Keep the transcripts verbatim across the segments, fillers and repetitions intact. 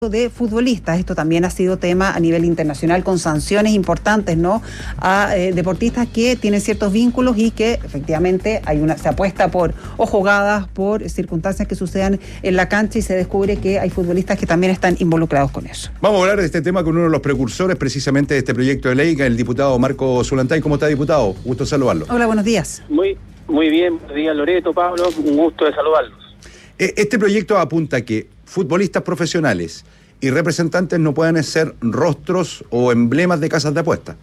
de futbolistas. Esto también ha sido tema a nivel internacional con sanciones importantes, ¿no? A eh, deportistas que tienen ciertos vínculos y que efectivamente hay una se apuesta por o jugadas por circunstancias que sucedan en la cancha y se descubre que hay futbolistas que también están involucrados con eso. Vamos a hablar de este tema con uno de los precursores precisamente de este proyecto de ley, el diputado Marco Zulantay. ¿Cómo está, diputado? Gusto saludarlo. Hola, buenos días. Muy, muy bien, buenos días, Loreto, Pablo, un gusto de saludarlos. Este proyecto apunta a que futbolistas profesionales y representantes no puedan ser rostros o emblemas de casas de apuestas.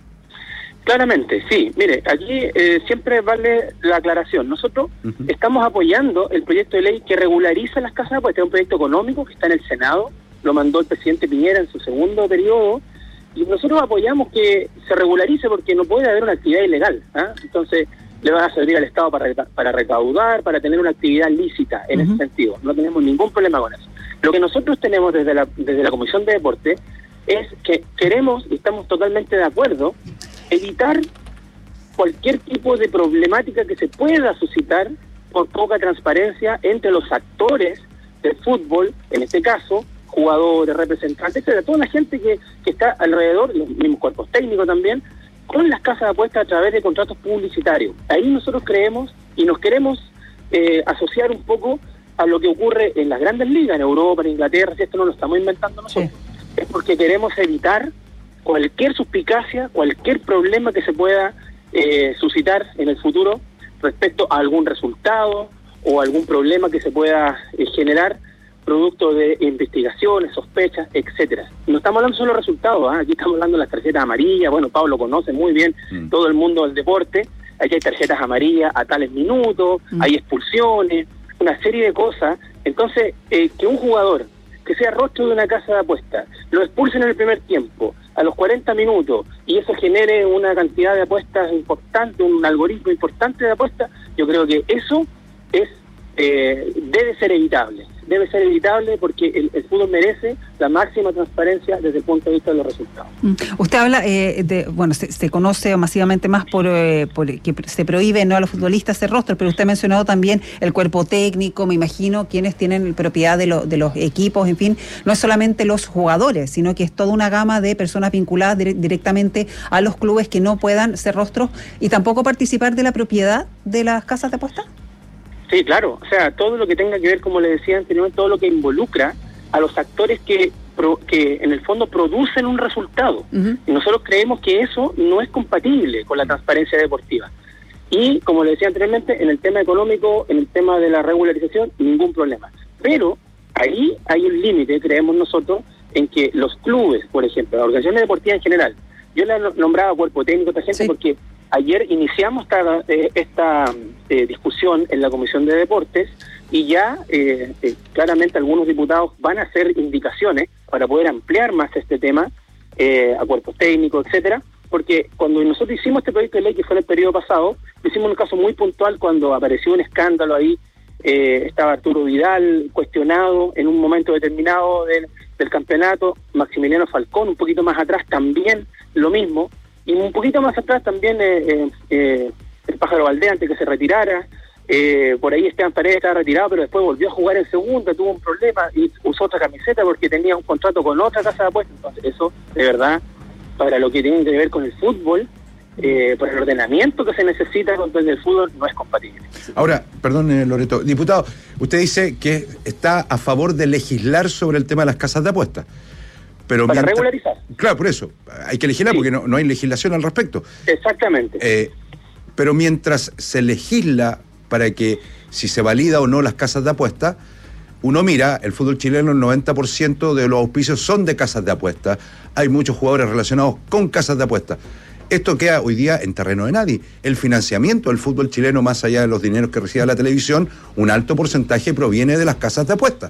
Claramente, sí. Mire, aquí eh, siempre vale la aclaración. Nosotros uh-huh. estamos apoyando el proyecto de ley que regulariza las casas de apuestas. Es un proyecto económico que está en el Senado, lo mandó el presidente Piñera en su segundo periodo, y nosotros apoyamos que se regularice porque no puede haber una actividad ilegal, ¿eh? Entonces le va a servir al Estado para, para recaudar, para tener una actividad lícita en uh-huh. ese sentido. No tenemos ningún problema con eso. Lo que nosotros tenemos desde la, desde la Comisión de Deporte es que queremos, y estamos totalmente de acuerdo, evitar cualquier tipo de problemática que se pueda suscitar por poca transparencia entre los actores del fútbol, en este caso, jugadores, representantes, etcétera, toda la gente que, que está alrededor, los mismos cuerpos técnicos también, con las casas de apuestas a través de contratos publicitarios. Ahí nosotros creemos y nos queremos eh, asociar un poco a lo que ocurre en las grandes ligas, en Europa, en Inglaterra. Si esto no lo estamos inventando nosotros, sí. Es porque queremos evitar cualquier suspicacia, cualquier problema que se pueda eh, suscitar en el futuro respecto a algún resultado o algún problema que se pueda eh, generar producto de investigaciones, sospechas, etcétera. No estamos hablando solo de resultados, ¿eh? Aquí estamos hablando de las tarjetas amarillas. Bueno, Pablo conoce muy bien mm. todo el mundo del deporte. Aquí hay tarjetas amarillas a tales minutos, mm. hay expulsiones, una serie de cosas. Entonces, eh, que un jugador que sea rostro de una casa de apuestas lo expulsen en el primer tiempo, a los cuarenta minutos, y eso genere una cantidad de apuestas importante, un algoritmo importante de apuestas, yo creo que eso es eh, debe ser evitable. Debe ser evitable porque el, el fútbol merece la máxima transparencia desde el punto de vista de los resultados. Usted habla eh, de, bueno, se, se conoce masivamente más por, eh, por que se prohíbe, ¿no?, a los futbolistas ser rostros, pero usted ha mencionado también el cuerpo técnico, me imagino, quienes tienen propiedad de, lo, de los equipos, en fin, no es solamente los jugadores, sino que es toda una gama de personas vinculadas dire- directamente a los clubes que no puedan ser rostros y tampoco participar de la propiedad de las casas de apuestas. Sí, claro, o sea, todo lo que tenga que ver, como le decía anteriormente, todo lo que involucra a los actores que pro, que en el fondo producen un resultado. Uh-huh. Y nosotros creemos que eso no es compatible con la transparencia deportiva. Y, como le decía anteriormente, en el tema económico, en el tema de la regularización, ningún problema. Pero ahí hay un límite, creemos nosotros, en que los clubes, por ejemplo, las organizaciones deportivas en general, yo le nombraba cuerpo técnico a esta gente sí. porque ayer iniciamos esta, eh, esta eh, discusión en la Comisión de Deportes y ya eh, eh, claramente algunos diputados van a hacer indicaciones para poder ampliar más este tema eh, a cuerpos técnicos, etcétera, porque cuando nosotros hicimos este proyecto de ley que fue en el periodo pasado, hicimos un caso muy puntual cuando apareció un escándalo ahí, eh, estaba Arturo Vidal cuestionado en un momento determinado del, del campeonato, Maximiliano Falcón un poquito más atrás también lo mismo, y un poquito más atrás también eh, eh, eh, el Pájaro Valdés antes que se retirara, eh, por ahí Esteban Paredes estaba retirado, pero después volvió a jugar en segunda, tuvo un problema y usó otra camiseta porque tenía un contrato con otra casa de apuestas. Entonces eso, de verdad, para lo que tiene que ver con el fútbol, eh, por el ordenamiento que se necesita con el fútbol, no es compatible. Ahora, perdón, eh, Loreto, diputado, usted dice que está a favor de legislar sobre el tema de las casas de apuestas. Pero para mientras, regularizar. Claro, por eso. Hay que legislar sí. porque no, no hay legislación al respecto. Exactamente. Eh, pero mientras se legisla para que si se valida o no las casas de apuestas, uno mira, el fútbol chileno, el noventa por ciento de los auspicios son de casas de apuestas. Hay muchos jugadores relacionados con casas de apuestas. Esto queda hoy día en terreno de nadie. El financiamiento del fútbol chileno, más allá de los dineros que recibe la televisión, un alto porcentaje proviene de las casas de apuestas.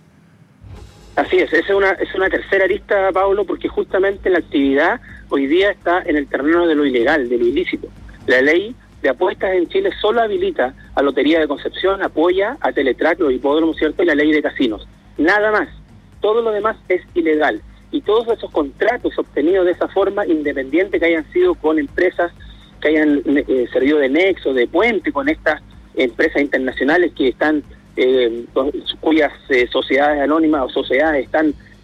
Así es, esa es una, es una tercera arista, Pablo, porque justamente la actividad hoy día está en el terreno de lo ilegal, de lo ilícito. La ley de apuestas en Chile solo habilita a Lotería de Concepción, apoya a Teletrack, los hipódromos, ¿cierto?, y la ley de casinos. Nada más. Todo lo demás es ilegal. Y todos esos contratos obtenidos de esa forma, independiente que hayan sido con empresas que hayan eh, servido de nexo, de puente con estas empresas internacionales que están... Eh, cuyas eh, sociedades anónimas o sociedades están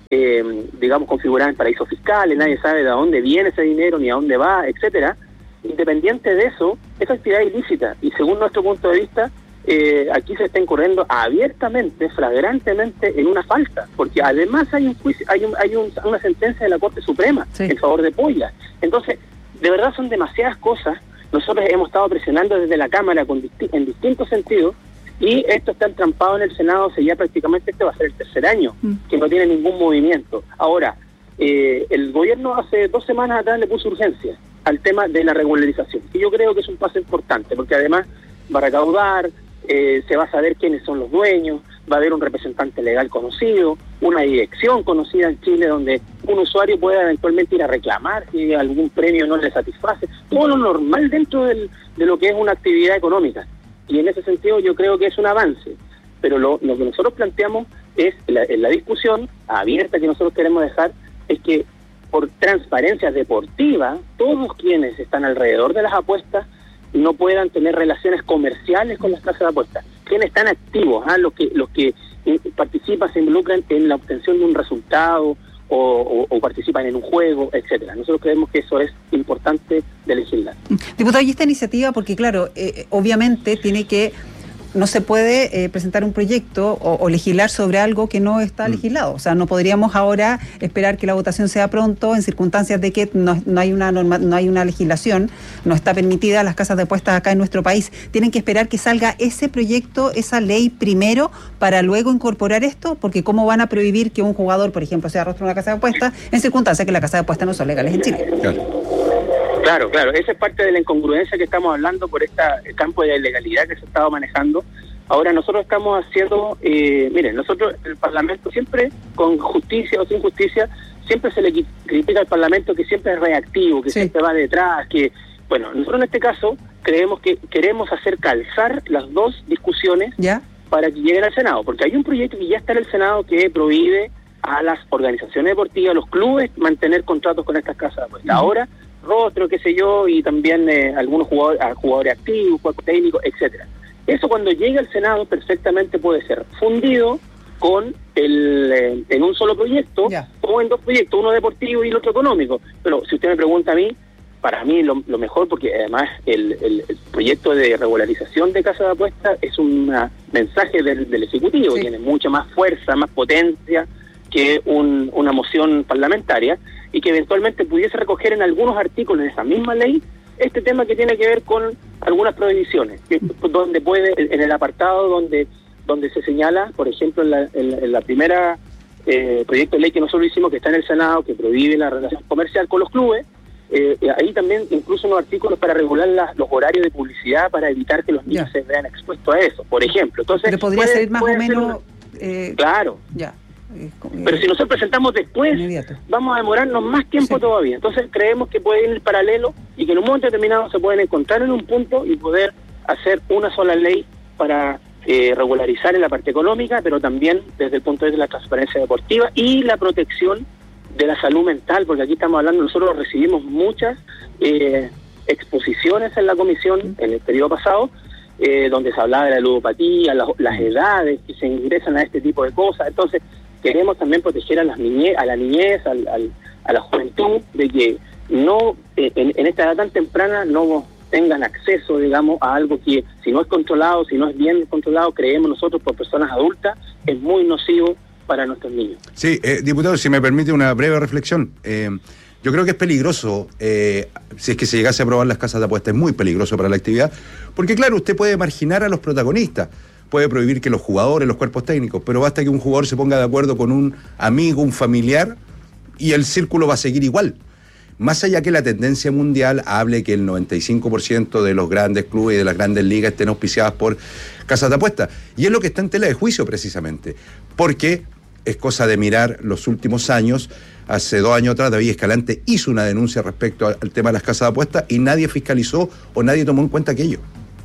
eh, digamos, configuradas en paraísos fiscales, nadie sabe de dónde viene ese dinero, ni a dónde va, etcétera. Independiente de eso, esa actividad es ilícita, y según nuestro punto de vista, eh, aquí se está incurriendo abiertamente, flagrantemente en una falta, porque además hay un juicio, hay, un, hay un, una sentencia de la Corte Suprema sí. en favor de Polla. Entonces, de verdad son demasiadas cosas. Nosotros hemos estado presionando desde la Cámara con disti- en distintos sentidos, y esto está entrampado en el Senado, o sea, ya prácticamente este va a ser el tercer año, mm. que no tiene ningún movimiento. Ahora, eh, el gobierno hace dos semanas atrás le puso urgencia al tema de la regularización, y yo creo que es un paso importante, porque además va a recaudar, eh, se va a saber quiénes son los dueños, va a haber un representante legal conocido, una dirección conocida en Chile donde un usuario pueda eventualmente ir a reclamar si algún premio no le satisface, todo lo normal dentro del, de lo que es una actividad económica. Y en ese sentido yo creo que es un avance, pero lo, lo que nosotros planteamos es, la, en la discusión abierta que nosotros queremos dejar, es que por transparencia deportiva, todos quienes están alrededor de las apuestas no puedan tener relaciones comerciales con las casas de apuestas. Quienes están activos, ¿ah? los que los que participan, se involucran en la obtención de un resultado o, o, o participan en un juego, etcétera. Nosotros creemos que eso es importante de legislar. Diputado, y esta iniciativa, porque claro, eh, obviamente tiene que, no se puede eh, presentar un proyecto o, o legislar sobre algo que no está mm. legislado. O sea, no podríamos ahora esperar que la votación sea pronto en circunstancias de que no, no hay una norma, no hay una legislación, no está permitida las casas de apuestas acá en nuestro país. Tienen que esperar que salga ese proyecto, esa ley primero, para luego incorporar esto, porque ¿cómo van a prohibir que un jugador, por ejemplo, sea arrastre una casa de apuestas en circunstancias que las casas de apuestas no son legales en Chile? Claro. Claro, claro, esa es parte de la incongruencia que estamos hablando por este campo de ilegalidad que se estaba manejando. Ahora nosotros estamos haciendo, eh, miren, nosotros, el Parlamento siempre, con justicia o sin justicia, siempre se le critica al Parlamento que siempre es reactivo, que sí. siempre va detrás, que, bueno, nosotros en este caso creemos que queremos hacer calzar las dos discusiones ¿Ya? para que lleguen al Senado, porque hay un proyecto que ya está en el Senado que prohíbe a las organizaciones deportivas, a los clubes, mantener contratos con estas casas de apuestas. Uh-huh. Ahora, rostro, qué sé yo, y también eh, algunos jugadores, jugadores activos, jugadores técnicos, etcétera. Eso cuando llegue al Senado perfectamente puede ser fundido con el eh, en un solo proyecto yeah. o en dos proyectos, uno deportivo y el otro económico. Pero si usted me pregunta a mí, para mí lo, lo mejor, porque además el, el, el proyecto de regularización de casas de apuestas es un mensaje del, del Ejecutivo, sí. tiene mucha más fuerza, más potencia que un, una moción parlamentaria, y que eventualmente pudiese recoger en algunos artículos de esa misma ley este tema que tiene que ver con algunas prohibiciones, que, donde puede, en el apartado donde donde se señala, por ejemplo, en la, en la, en la primera eh, proyecto de ley que nosotros hicimos, que está en el Senado, que prohíbe la relación comercial con los clubes, eh, ahí también incluso unos artículos para regular la, los horarios de publicidad para evitar que los niños ya. se vean expuestos a eso, por ejemplo. Entonces, pero podría puede, ser más o menos... Una... Eh, claro. Ya. Pero si nosotros presentamos después, inmediato. Vamos a demorarnos más tiempo sí. todavía. Entonces creemos que pueden ir paralelo y que en un momento determinado se pueden encontrar en un punto y poder hacer una sola ley para eh, regularizar en la parte económica, pero también desde el punto de vista de la transparencia deportiva y la protección de la salud mental, porque aquí estamos hablando, nosotros recibimos muchas eh, exposiciones en la comisión en el periodo pasado, eh, donde se hablaba de la ludopatía, la, las edades que se ingresan a este tipo de cosas. Entonces queremos también proteger a las niñez, a la niñez, al, al, a la juventud, de que no eh, en, en esta edad tan temprana no tengan acceso, digamos, a algo que si no es controlado, si no es bien controlado, creemos nosotros por personas adultas, es muy nocivo para nuestros niños. Sí, eh, diputado, si me permite una breve reflexión. Eh, yo creo que es peligroso, eh, si es que se llegase a aprobar las casas de apuestas, es muy peligroso para la actividad, porque claro, usted puede marginar a los protagonistas, puede prohibir que los jugadores, los cuerpos técnicos, pero basta que un jugador se ponga de acuerdo con un amigo, un familiar, y el círculo va a seguir igual. Más allá que la tendencia mundial hable que el noventa y cinco por ciento de los grandes clubes y de las grandes ligas estén auspiciadas por casas de apuestas. Y es lo que está en tela de juicio precisamente, porque es cosa de mirar los últimos años. Hace dos años atrás David Escalante hizo una denuncia respecto al tema de las casas de apuestas y nadie fiscalizó o nadie tomó en cuenta aquello.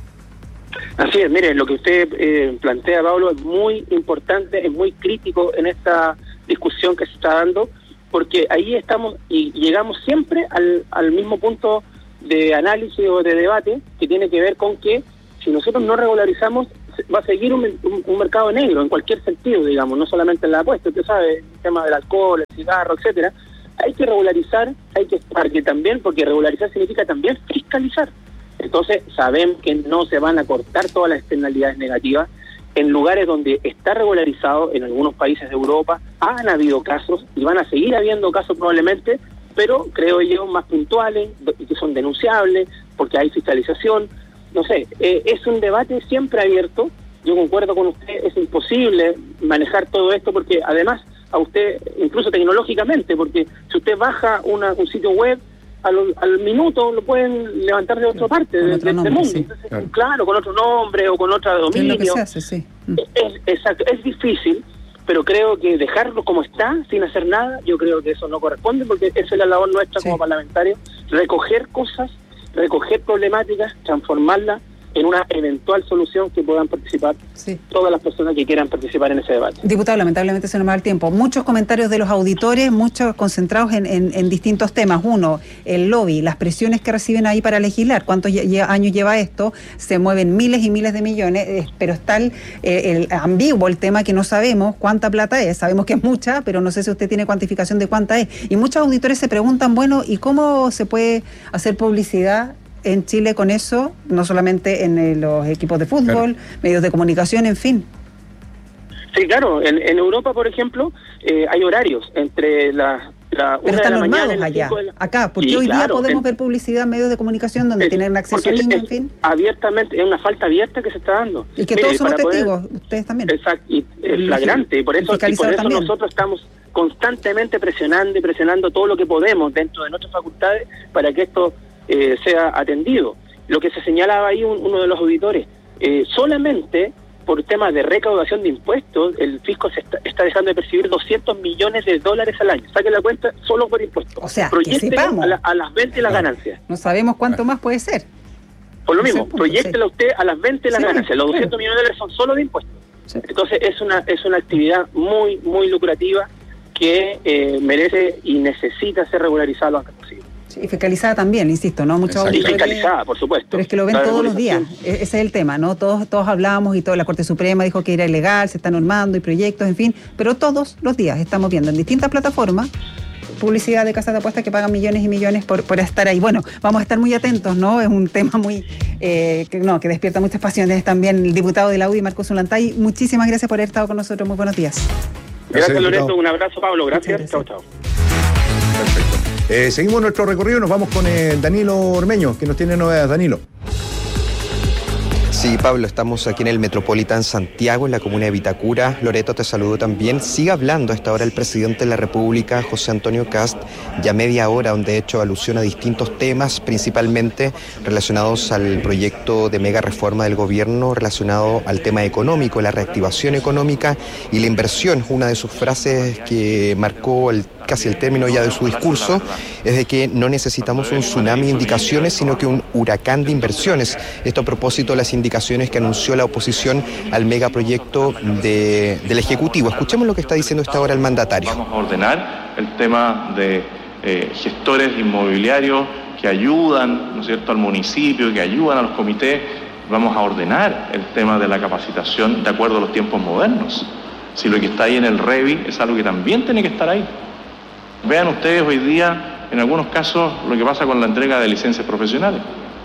Así es, mire, lo que usted eh, plantea, Pablo, es muy importante, es muy crítico en esta discusión que se está dando, porque ahí estamos y llegamos siempre al, al mismo punto de análisis o de debate que tiene que ver con que si nosotros no regularizamos, va a seguir un, un, un mercado negro en cualquier sentido, digamos, no solamente en la apuesta, usted sabe, el tema del alcohol, el cigarro, etcétera. Hay que regularizar, hay que porque también, porque regularizar significa también fiscalizar. Entonces, sabemos que no se van a cortar todas las externalidades negativas. En lugares donde está regularizado, en algunos países de Europa, han habido casos y van a seguir habiendo casos probablemente, pero creo yo más puntuales, que son denunciables, porque hay fiscalización. No sé, eh, es un debate siempre abierto. Yo concuerdo con usted, es imposible manejar todo esto porque además a usted, incluso tecnológicamente, porque si usted baja una, un sitio web, al, al minuto lo pueden levantar de otra parte de, de este mundo. Sí, Entonces, claro. claro, con otro nombre o con otra dominio. ¿Qué es lo que se hace? Sí. Es, exacto, es difícil, pero creo que dejarlo como está, sin hacer nada, yo creo que eso no corresponde, porque esa es la labor nuestra sí. como parlamentarios, recoger cosas, recoger problemáticas, transformarlas en una eventual solución que puedan participar sí. todas las personas que quieran participar en ese debate. Diputado, lamentablemente se nos va el tiempo. Muchos comentarios de los auditores, muchos concentrados en, en, en distintos temas. Uno, el lobby, las presiones que reciben ahí para legislar. ¿Cuántos lle- años lleva esto? Se mueven miles y miles de millones, eh, pero está el, eh, el ambiguo el tema que no sabemos cuánta plata es. Sabemos que es mucha, pero no sé si usted tiene cuantificación de cuánta es. Y muchos auditores se preguntan, bueno, ¿y cómo se puede hacer publicidad en Chile con eso, no solamente en eh, los equipos de fútbol, claro. medios de comunicación, en fin? Sí, claro. En, en Europa, por ejemplo, eh, hay horarios entre la, la Pero una están de la normados mañana y allá, la... acá, porque sí, hoy claro, día podemos en... ver publicidad en medios de comunicación donde es, tienen acceso a niños, en fin. Abiertamente, es una falta abierta que se está dando. Y que Mire, todos somos testigos, poder... ustedes también. Exacto, y es flagrante, y por eso, y por eso nosotros estamos constantemente presionando y presionando todo lo que podemos dentro de nuestras facultades para que esto eh, sea atendido. Lo que se señalaba ahí un, uno de los auditores, eh, solamente por temas de recaudación de impuestos, el fisco se está, está dejando de percibir doscientos millones de dólares al año. Saquen la cuenta solo por impuestos. O sea, que sepamos. A, la, a las ventas y las ganancias. No sabemos cuánto más puede ser. Por lo mismo, proyéctela sí. usted a las ventas y las sí, ganancias. Los doscientos claro. millones de dólares son solo de impuestos. Sí. Entonces es una es una actividad muy, muy lucrativa que eh, merece y necesita ser regularizada lo antes posible. Y fiscalizada también, insisto, ¿no? Muchos y fiscalizada, por supuesto. Pero es que lo ven todos los días. Ese es el tema, ¿no? Todos todos hablamos y toda la Corte Suprema dijo que era ilegal, se está normando y proyectos, en fin. Pero todos los días estamos viendo en distintas plataformas publicidad de casas de apuestas que pagan millones y millones por, por estar ahí. Bueno, vamos a estar muy atentos, ¿no? Es un tema muy, eh, que, no, que despierta muchas pasiones también. El diputado de la U D I, Marcos Zulantay, muchísimas gracias por haber estado con nosotros. Muy buenos días. Gracias, gracias Loreto. Un abrazo, Pablo. Gracias. Chao, chao. Perfecto. Eh, seguimos nuestro recorrido, nos vamos con eh, Danilo Ormeño, que nos tiene novedades. Danilo. Sí, Pablo, estamos aquí en el Metropolitan Santiago, en la comuna de Vitacura. Loreto, te saludo también. Sigue hablando a esta hora el presidente de la República, José Antonio Kast, ya media hora, donde ha hecho alusión a distintos temas, principalmente relacionados al proyecto de mega reforma del gobierno, relacionado al tema económico, la reactivación económica y la inversión. Una de sus frases que marcó el casi el término ya de su discurso, es de que no necesitamos un tsunami de indicaciones, sino que un huracán de inversiones. Esto a propósito de las indicaciones que anunció la oposición al megaproyecto de, del Ejecutivo. Escuchemos lo que está diciendo esta hora el mandatario. Vamos a ordenar el tema de eh, gestores inmobiliarios que ayudan, ¿no es cierto?, al municipio, que ayudan a los comités. Vamos a ordenar el tema de la capacitación de acuerdo a los tiempos modernos. Si lo que está ahí en el REVI es algo que también tiene que estar ahí. Vean ustedes hoy día, en algunos casos, lo que pasa con la entrega de licencias profesionales.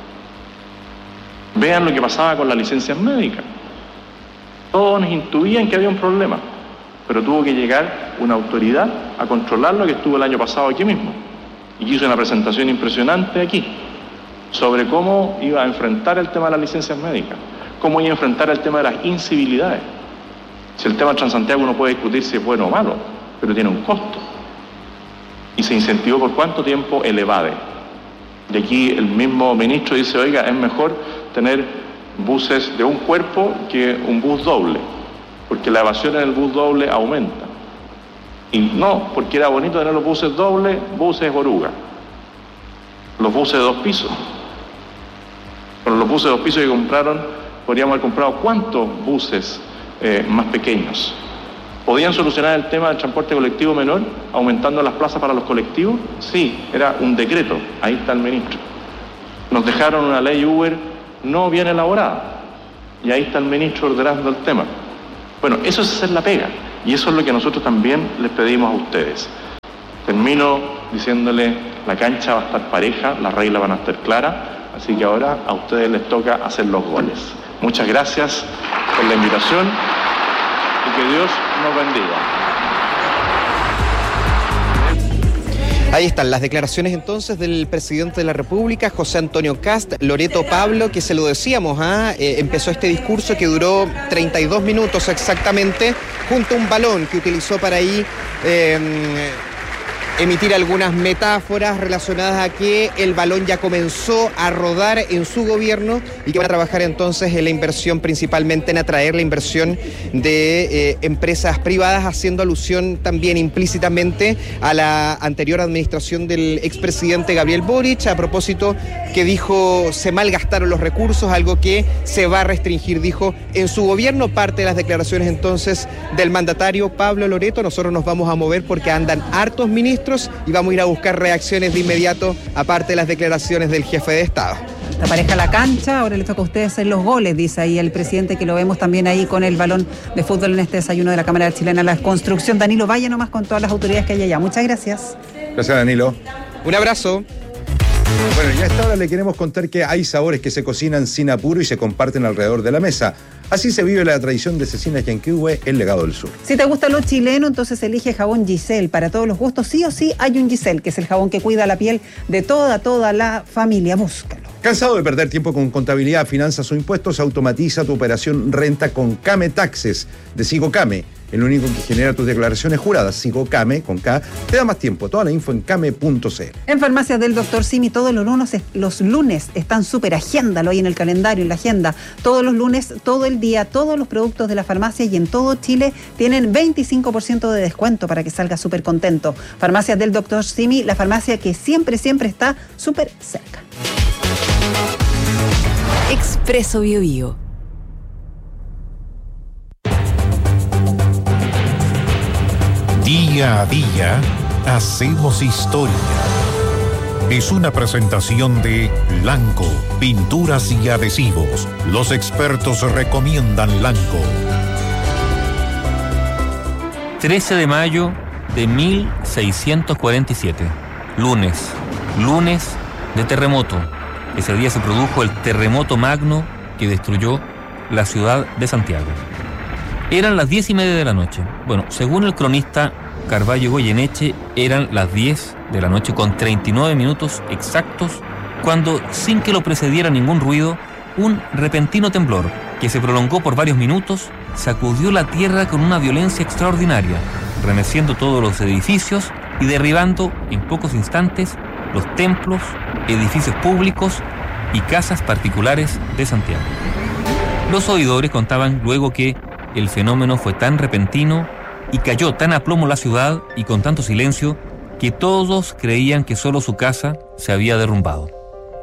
Vean lo que pasaba con las licencias médicas. Todos nos intuían que había un problema, pero tuvo que llegar una autoridad a controlarlo, que estuvo el año pasado aquí mismo, y hizo una presentación impresionante aquí, sobre cómo iba a enfrentar el tema de las licencias médicas, cómo iba a enfrentar el tema de las incivilidades. Si el tema de Transantiago no puede discutir si es bueno o malo, pero tiene un costo. Y se incentivó por cuánto tiempo el EVADE. Y aquí el mismo ministro dice, oiga, es mejor tener buses de un cuerpo que un bus doble, porque la evasión en el bus doble aumenta. Y no, porque era bonito tener los buses dobles, buses oruga. Los buses de dos pisos. Pero los buses de dos pisos que compraron, podríamos haber comprado ¿cuántos buses eh, más pequeños? ¿Podían solucionar el tema del transporte colectivo menor, aumentando las plazas para los colectivos? Sí, era un decreto, ahí está el ministro. Nos dejaron una ley Uber no bien elaborada, Y ahí está el ministro ordenando el tema. Bueno, eso es hacer la pega. Y eso es lo que nosotros también les pedimos a ustedes. Termino diciéndole, la cancha va a estar pareja, las reglas van a estar claras, así que ahora a ustedes les toca hacer los goles. Muchas gracias por la invitación y que Dios nos bendiga. Ahí están las declaraciones entonces del presidente de la República, José Antonio Kast. Loreto Pablo, que se lo decíamos, ¿ah? eh, empezó este discurso que duró treinta y dos minutos exactamente, junto a un balón que utilizó para ahí eh, emitir algunas metáforas relacionadas a que el balón ya comenzó a rodar en su gobierno y que van a trabajar entonces en la inversión, principalmente en atraer la inversión de eh, empresas privadas, haciendo alusión también implícitamente a la anterior administración del expresidente Gabriel Boric, a propósito que dijo se malgastaron los recursos, algo que se va a restringir, dijo, en su gobierno. Parte de las declaraciones entonces del mandatario Pablo Loreto. Nosotros nos vamos a mover porque andan hartos ministros y vamos a ir a buscar reacciones de inmediato, aparte de las declaraciones del jefe de Estado. La pareja a la cancha, ahora le toca a ustedes hacer los goles, dice ahí el presidente, que lo vemos también ahí con el balón de fútbol en este desayuno de la Cámara Chilena de la Construcción. Danilo, vaya nomás con todas las autoridades que hay allá. Muchas gracias. Gracias, Danilo. Un abrazo. Bueno, ya a esta hora le queremos contar que hay sabores que se cocinan sin apuro y se comparten alrededor de la mesa. Así se vive la tradición de Cecinas Yanquihue, el legado del sur. Si te gusta lo chileno, entonces elige jabón Giselle. Para todos los gustos, sí o sí, hay un Giselle, que es el jabón que cuida la piel de toda, toda la familia. Búscalo. ¿Cansado de perder tiempo con contabilidad, finanzas o impuestos? Automatiza tu operación renta con Came Taxes de Sigocame, el único que genera tus declaraciones juradas. Sigocame, con K, te da más tiempo. Toda la info en came punto c l. En Farmacias del Doctor Simi, todos los lunes, los lunes están súper, agéndalo ahí en el calendario, en la agenda. Todos los lunes, todo el día, todos los productos de la farmacia y en todo Chile tienen veinticinco por ciento de descuento para que salgas súper contento. Farmacias del Doctor Simi, la farmacia que siempre, siempre está súper cerca. Expreso Bio Bio. Día a día hacemos historia. Es una presentación de Lanco, pinturas y adhesivos. Los expertos recomiendan Lanco. trece de mayo de mil seiscientos cuarenta y siete. Lunes. Lunes de terremoto. Ese día se produjo el terremoto magno que destruyó la ciudad de Santiago. Eran las diez y media de la noche. Bueno, según el cronista Carvalho Goyeneche, eran las diez de la noche con treinta y nueve minutos exactos cuando, sin que lo precediera ningún ruido, un repentino temblor que se prolongó por varios minutos sacudió la tierra con una violencia extraordinaria, remeciendo todos los edificios y derribando en pocos instantes los templos, edificios públicos y casas particulares de Santiago. Los oidores contaban luego que el fenómeno fue tan repentino y cayó tan a plomo la ciudad y con tanto silencio que todos creían que solo su casa se había derrumbado.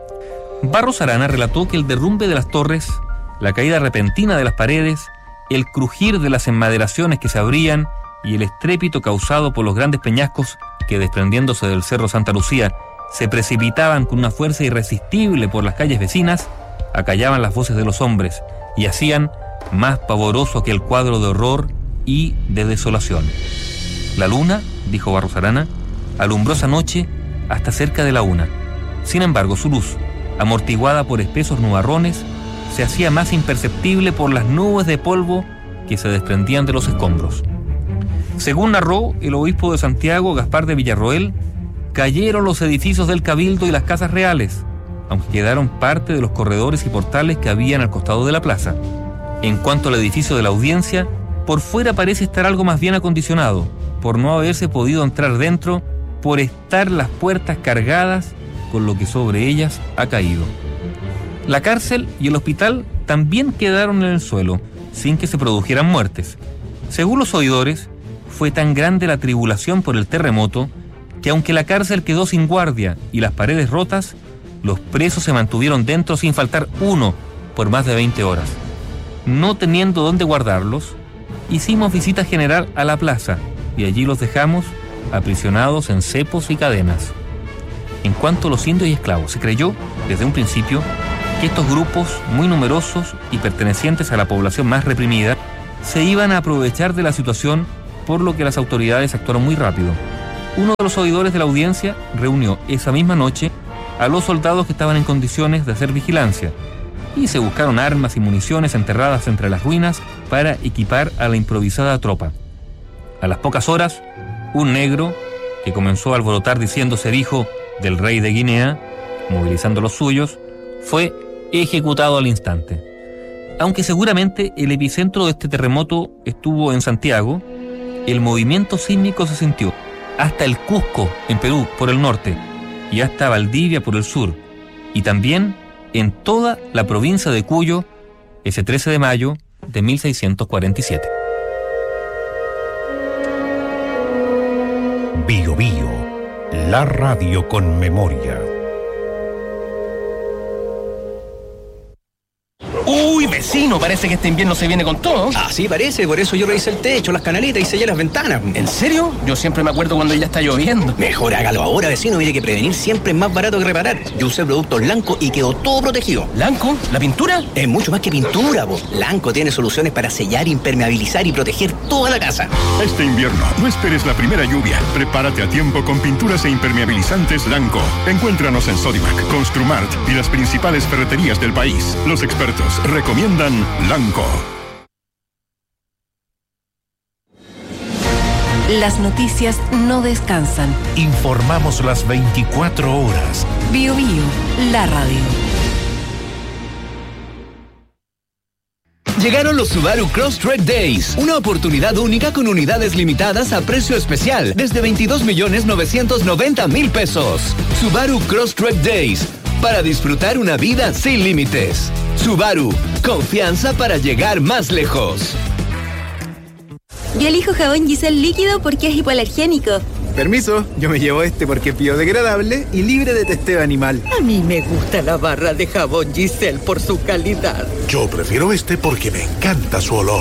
Barros Arana relató que el derrumbe de las torres, la caída repentina de las paredes, el crujir de las enmaderaciones que se abrían y el estrépito causado por los grandes peñascos que, desprendiéndose del Cerro Santa Lucía, se precipitaban con una fuerza irresistible por las calles vecinas, acallaban las voces de los hombres y hacían más pavoroso aquel cuadro de horror y de desolación. La luna, dijo Barros Arana, alumbró esa noche hasta cerca de la una. Sin embargo, su luz, amortiguada por espesos nubarrones, se hacía más imperceptible por las nubes de polvo que se desprendían de los escombros. Según narró el obispo de Santiago, Gaspar de Villarroel, cayeron los edificios del Cabildo y las casas reales, aunque quedaron parte de los corredores y portales que habían al costado de la plaza. En cuanto al edificio de la Audiencia, por fuera parece estar algo más bien acondicionado, por no haberse podido entrar dentro, por estar las puertas cargadas con lo que sobre ellas ha caído. La cárcel y el hospital también quedaron en el suelo, sin que se produjeran muertes. Según los oidores, fue tan grande la tribulación por el terremoto que aunque la cárcel quedó sin guardia y las paredes rotas, los presos se mantuvieron dentro sin faltar uno por más de veinte horas. No teniendo dónde guardarlos, hicimos visita general a la plaza y allí los dejamos aprisionados en cepos y cadenas. En cuanto a los indios y esclavos, se creyó desde un principio que estos grupos, muy numerosos y pertenecientes a la población más reprimida, se iban a aprovechar de la situación, por lo que las autoridades actuaron muy rápido. Uno de los oidores de la audiencia reunió esa misma noche a los soldados que estaban en condiciones de hacer vigilancia y se buscaron armas y municiones enterradas entre las ruinas para equipar a la improvisada tropa. A las pocas horas, un negro, que comenzó a alborotar diciendo ser hijo del rey de Guinea, movilizando los suyos, fue ejecutado al instante. Aunque seguramente el epicentro de este terremoto estuvo en Santiago, el movimiento sísmico se sintió hasta el Cusco, en Perú, por el norte, y hasta Valdivia, por el sur, y también en toda la provincia de Cuyo, ese trece de mayo de mil seiscientos cuarenta y siete. Bio Bio, la radio con memoria. Uy, vecino, parece que este invierno se viene con todo. Así parece, por eso yo revisé el techo, las canaletas y sellé las ventanas. ¿En serio? Yo siempre me acuerdo cuando ya está lloviendo. Mejor hágalo ahora, vecino, mire que prevenir siempre es más barato que reparar. Yo usé productos Lanco y quedó todo protegido. ¿Lanco? ¿La pintura? Es mucho más que pintura, po. Lanco tiene soluciones para sellar, impermeabilizar y proteger toda la casa. Este invierno, no esperes la primera lluvia. Prepárate a tiempo con pinturas e impermeabilizantes Lanco. Encuéntranos en Sodimac, Construmart y las principales ferreterías del país. Los expertos recomiendan Lanco. Las noticias no descansan. Informamos las veinticuatro horas. Bio Bio, la radio. Llegaron los Subaru Crosstrek Days, una oportunidad única con unidades limitadas a precio especial desde veintidós millones novecientos noventa mil pesos. Subaru Crosstrek Days, para disfrutar una vida sin límites. Subaru, confianza para llegar más lejos. Yo elijo jabón Giselle líquido porque es hipoalergénico. Permiso, yo me llevo este porque es biodegradable y libre de testeo animal. A mí me gusta la barra de jabón Giselle por su calidad. Yo prefiero este porque me encanta su olor.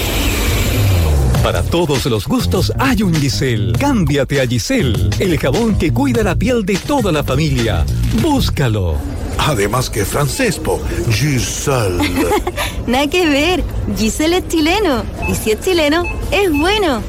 Para todos los gustos hay un Giselle. Cámbiate a Giselle, el jabón que cuida la piel de toda la familia. Búscalo. Además que francés, po. Giselle. Nada que ver. Giselle es chileno. Y si es chileno, es bueno.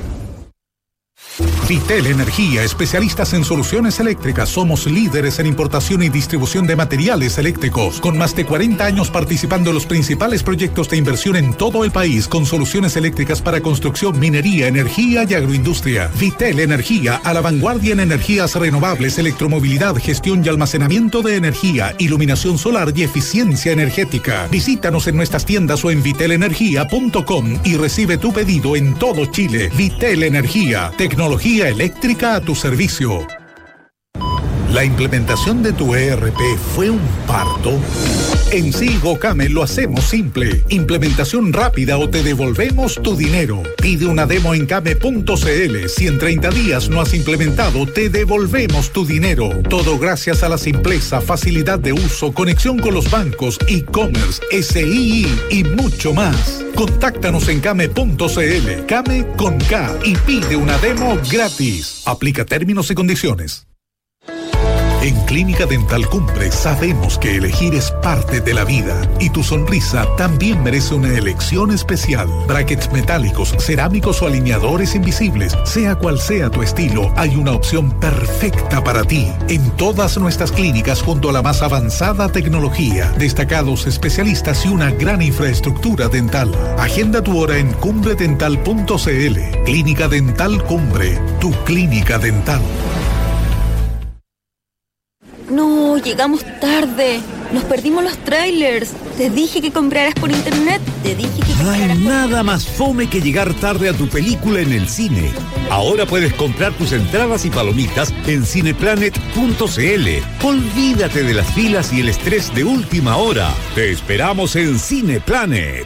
Vitel Energía, especialistas en soluciones eléctricas. Somos líderes en importación y distribución de materiales eléctricos, con más de cuarenta años participando en los principales proyectos de inversión en todo el país, con soluciones eléctricas para construcción, minería, energía y agroindustria. Vitel Energía, a la vanguardia en energías renovables, electromovilidad, gestión y almacenamiento de energía, iluminación solar y eficiencia energética. Visítanos en nuestras tiendas o en vitel energía punto com y recibe tu pedido en todo Chile. Vitel Energía, tecnología eléctrica a tu servicio. ¿La implementación de tu E R P fue un parto? En Silgocame lo hacemos simple. Implementación rápida o te devolvemos tu dinero. Pide una demo en came punto cl. Si en treinta días no has implementado, te devolvemos tu dinero. Todo gracias a la simpleza, facilidad de uso, conexión con los bancos, e-commerce, S I I y mucho más. Contáctanos en came punto cl. Came con K y pide una demo gratis. Aplica términos y condiciones. En Clínica Dental Cumbre sabemos que elegir es parte de la vida y tu sonrisa también merece una elección especial. Brackets metálicos, cerámicos o alineadores invisibles, sea cual sea tu estilo, hay una opción perfecta para ti. En todas nuestras clínicas junto a la más avanzada tecnología, destacados especialistas y una gran infraestructura dental. Agenda tu hora en cumbre dental punto cl. Clínica Dental Cumbre, tu clínica dental. No, llegamos tarde. Nos perdimos los trailers. Te dije que compraras por internet. Te dije que No hay compraras por... nada más fome que llegar tarde a tu película en el cine. Ahora puedes comprar tus entradas y palomitas en cineplanet punto cl. Olvídate de las filas y el estrés de última hora. Te esperamos en Cineplanet.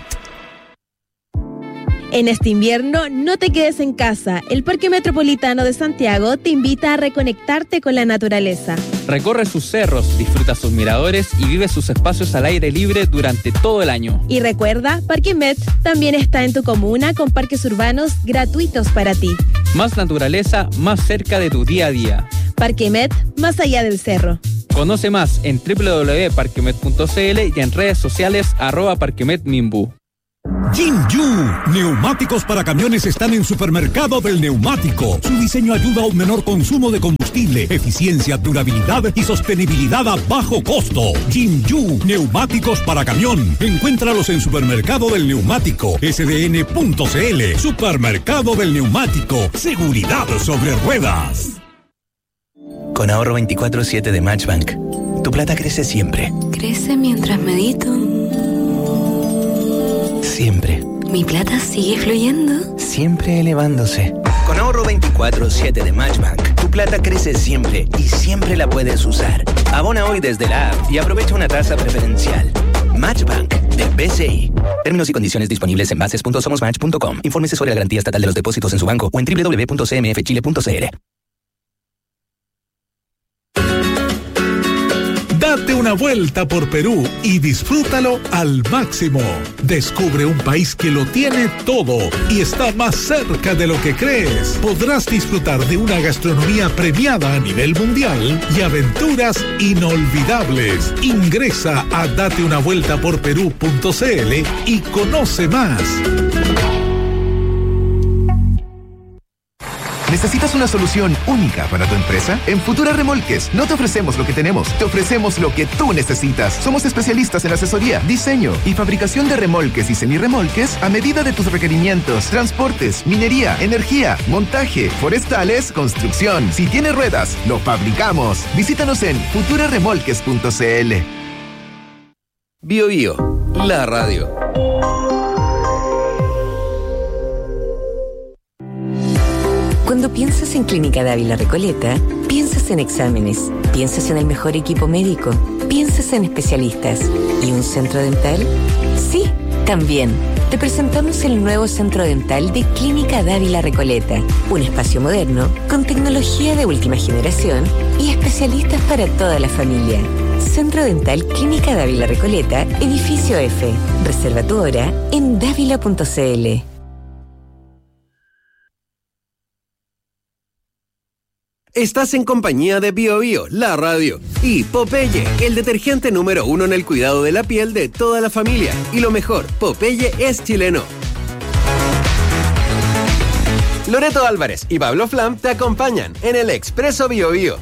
En este invierno, no te quedes en casa. El Parque Metropolitano de Santiago te invita a reconectarte con la naturaleza. Recorre sus cerros, disfruta sus miradores y vive sus espacios al aire libre durante todo el año. Y recuerda, Parque Met también está en tu comuna con parques urbanos gratuitos para ti. Más naturaleza, más cerca de tu día a día. Parque Met, más allá del cerro. Conoce más en doble u doble u doble u punto parquemet punto c l y en redes sociales arroba parquemetminbu. Jinju, neumáticos para camiones están en Supermercado del Neumático. Su diseño ayuda a un menor consumo de combustible, eficiencia, durabilidad y sostenibilidad a bajo costo. Jinju, neumáticos para camión. Encuéntralos en Supermercado del Neumático, s d n punto c l. Supermercado del Neumático, seguridad sobre ruedas. Con ahorro veinticuatro siete de Matchbank, tu plata crece siempre. Crece mientras medito. Siempre. ¿Mi plata sigue fluyendo? Siempre elevándose. Con ahorro veinticuatro siete de Matchbank, tu plata crece siempre y siempre la puedes usar. Abona hoy desde la app y aprovecha una tasa preferencial. Matchbank de B C I. Términos y condiciones disponibles en bases punto somos match punto com. Infórmese sobre la garantía estatal de los depósitos en su banco o en doble u doble u doble u punto c m f chile punto c l. Date una vuelta por Perú y disfrútalo al máximo. Descubre un país que lo tiene todo y está más cerca de lo que crees. Podrás disfrutar de una gastronomía premiada a nivel mundial y aventuras inolvidables. Ingresa a date una vuelta por perú punto c l y conoce más. ¿Necesitas una solución única para tu empresa? En Futura Remolques no te ofrecemos lo que tenemos, te ofrecemos lo que tú necesitas. Somos especialistas en asesoría, diseño y fabricación de remolques y semirremolques a medida de tus requerimientos, transportes, minería, energía, montaje, forestales, construcción. Si tienes ruedas, lo fabricamos. Visítanos en futura remolques punto c l. Bio Bio, la radio. Cuando piensas en Clínica Dávila Recoleta, piensas en exámenes, piensas en el mejor equipo médico, piensas en especialistas. ¿Y un centro dental? Sí, también. Te presentamos el nuevo centro dental de Clínica Dávila Recoleta, un espacio moderno con tecnología de última generación y especialistas para toda la familia. Centro Dental Clínica Dávila Recoleta, edificio F. Reserva tu hora en dávila punto c l. Estás en compañía de Bio Bio, la radio, y Popeye, el detergente número uno en el cuidado de la piel de toda la familia. Y lo mejor, Popeye es chileno. Loreto Álvarez y Pablo Flam te acompañan en el Expreso Bio Bio.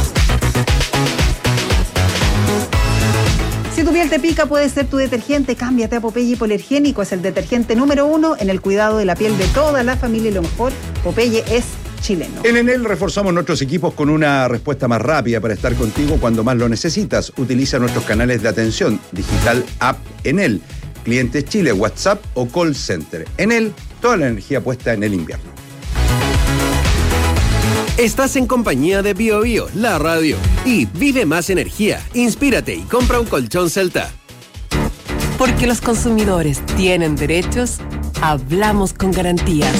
Si tu piel te pica, puede ser tu detergente. Cámbiate a Popeye Hipoalergénico. Es el detergente número uno en el cuidado de la piel de toda la familia. Y lo mejor, Popeye es chileno. En Enel reforzamos nuestros equipos con una respuesta más rápida para estar contigo cuando más lo necesitas. Utiliza nuestros canales de atención digital, app Enel, clientes Chile, WhatsApp o call center. Enel, toda la energía puesta en el invierno. Estás en compañía de Bio Bio, la radio, y vive más energía. Inspírate y compra un colchón Celta. Porque los consumidores tienen derechos, hablamos con garantías.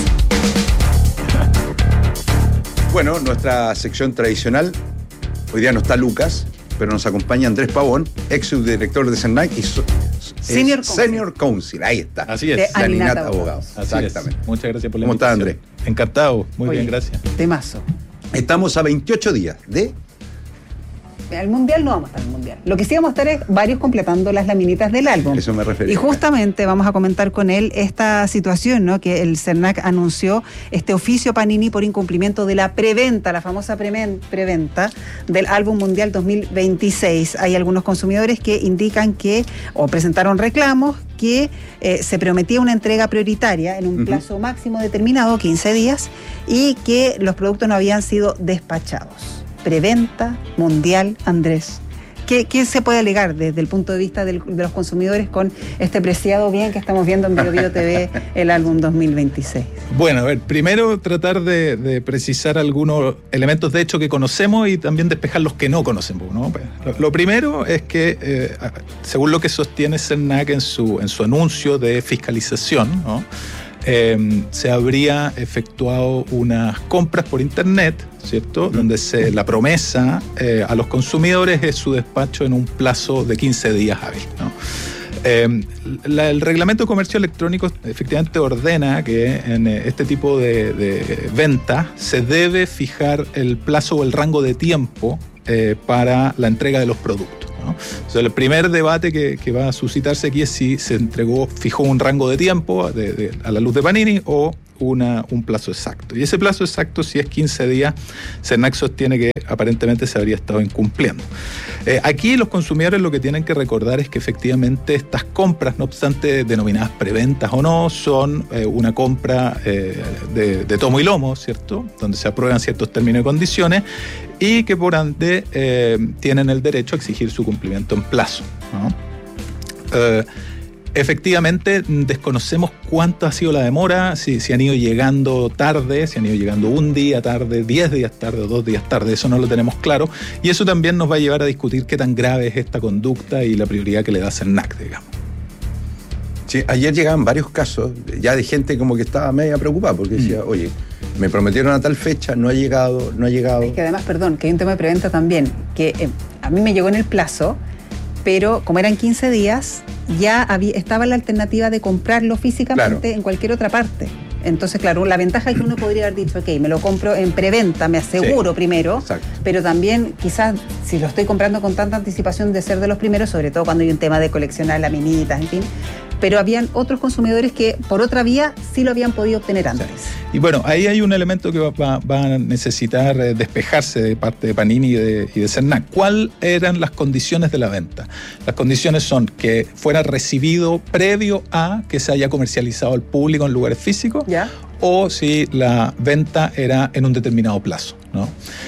Bueno, nuestra sección tradicional, hoy día no está Lucas, pero nos acompaña Andrés Pavón, ex subdirector de CERNAC y so, Senior, Counsel. Senior Counsel, ahí está. Así es. De Aninat Aninat Abogados. Así Exactamente. Es. Muchas gracias por la ¿Cómo estás, invitación. Andrés? Encantado, muy Oye, bien, gracias. Temazo. Estamos a veintiocho días de... Al Mundial no vamos a estar en el Mundial. Lo que sí vamos a estar es varios completando las laminitas del álbum. Eso me refería. Y justamente vamos a comentar con él esta situación, ¿no? Que el CERNAC anunció este oficio Panini por incumplimiento de la preventa, la famosa premen- preventa del álbum Mundial dos mil veintiséis. Hay algunos consumidores que indican que, o presentaron reclamos, que eh, se prometía una entrega prioritaria en un uh-huh. plazo máximo determinado, quince días, y que los productos no habían sido despachados. Preventa mundial, Andrés. ¿Qué, ¿Qué se puede alegar desde el punto de vista del, de los consumidores con este preciado bien que estamos viendo en Bio Bio T V, el álbum dos mil veintiséis? Bueno, a ver, primero tratar de, de precisar algunos elementos de hecho que conocemos y también despejar los que no conocemos, ¿no? Lo, lo primero es que, eh, según lo que sostiene CERNAC en su, en su anuncio de fiscalización, ¿no? Eh, se habría efectuado unas compras por internet, ¿cierto? Uh-huh. Donde se, la promesa eh, a los consumidores es su despacho en un plazo de quince días hábiles, ¿no? Eh, la, el reglamento de comercio electrónico efectivamente ordena que en este tipo de, de venta se debe fijar el plazo o el rango de tiempo eh, para la entrega de los productos, ¿no? O sea, el primer debate que, que va a suscitarse aquí es si se entregó, fijó un rango de tiempo de, de, a la luz de Panini o Una, un plazo exacto. Y ese plazo exacto, si es quince días, Cernac sostiene que aparentemente se habría estado incumpliendo. Eh, aquí los consumidores lo que tienen que recordar es que efectivamente estas compras, no obstante denominadas preventas o no, son eh, una compra eh, de, de tomo y lomo, ¿cierto? Donde se aprueban ciertos términos y condiciones y que por ende eh, tienen el derecho a exigir su cumplimiento en plazo, ¿no? Eh, Efectivamente, desconocemos cuánto ha sido la demora, si, si han ido llegando tarde, si han ido llegando un día tarde, diez días tarde o dos días tarde, eso no lo tenemos claro. Y eso también nos va a llevar a discutir qué tan grave es esta conducta y la prioridad que le da Cernac, digamos. Sí, ayer llegaban varios casos ya de gente como que estaba media preocupada porque decía, mm. oye, me prometieron a tal fecha, no ha llegado, no ha llegado. Es que además, perdón, que hay un tema de preventa también, que eh, a mí me llegó en el plazo, pero como eran quince días, ya había, estaba la alternativa de comprarlo físicamente claro. en cualquier otra parte. Entonces, claro, la ventaja es que uno podría haber dicho, ok, me lo compro en preventa, me aseguro sí, primero, exacto. Pero también quizás si lo estoy comprando con tanta anticipación de ser de los primeros, sobre todo cuando hay un tema de coleccionar laminitas, en fin, pero habían otros consumidores que por otra vía sí lo habían podido obtener antes. Sí. Y bueno, ahí hay un elemento que va, va, va a necesitar despejarse de parte de Panini y de, y de Cernac. ¿Cuáles eran las condiciones de la venta? Las condiciones son que fuera recibido previo a que se haya comercializado al público en lugares físicos, ¿ya? O si la venta era en un determinado plazo, ¿no?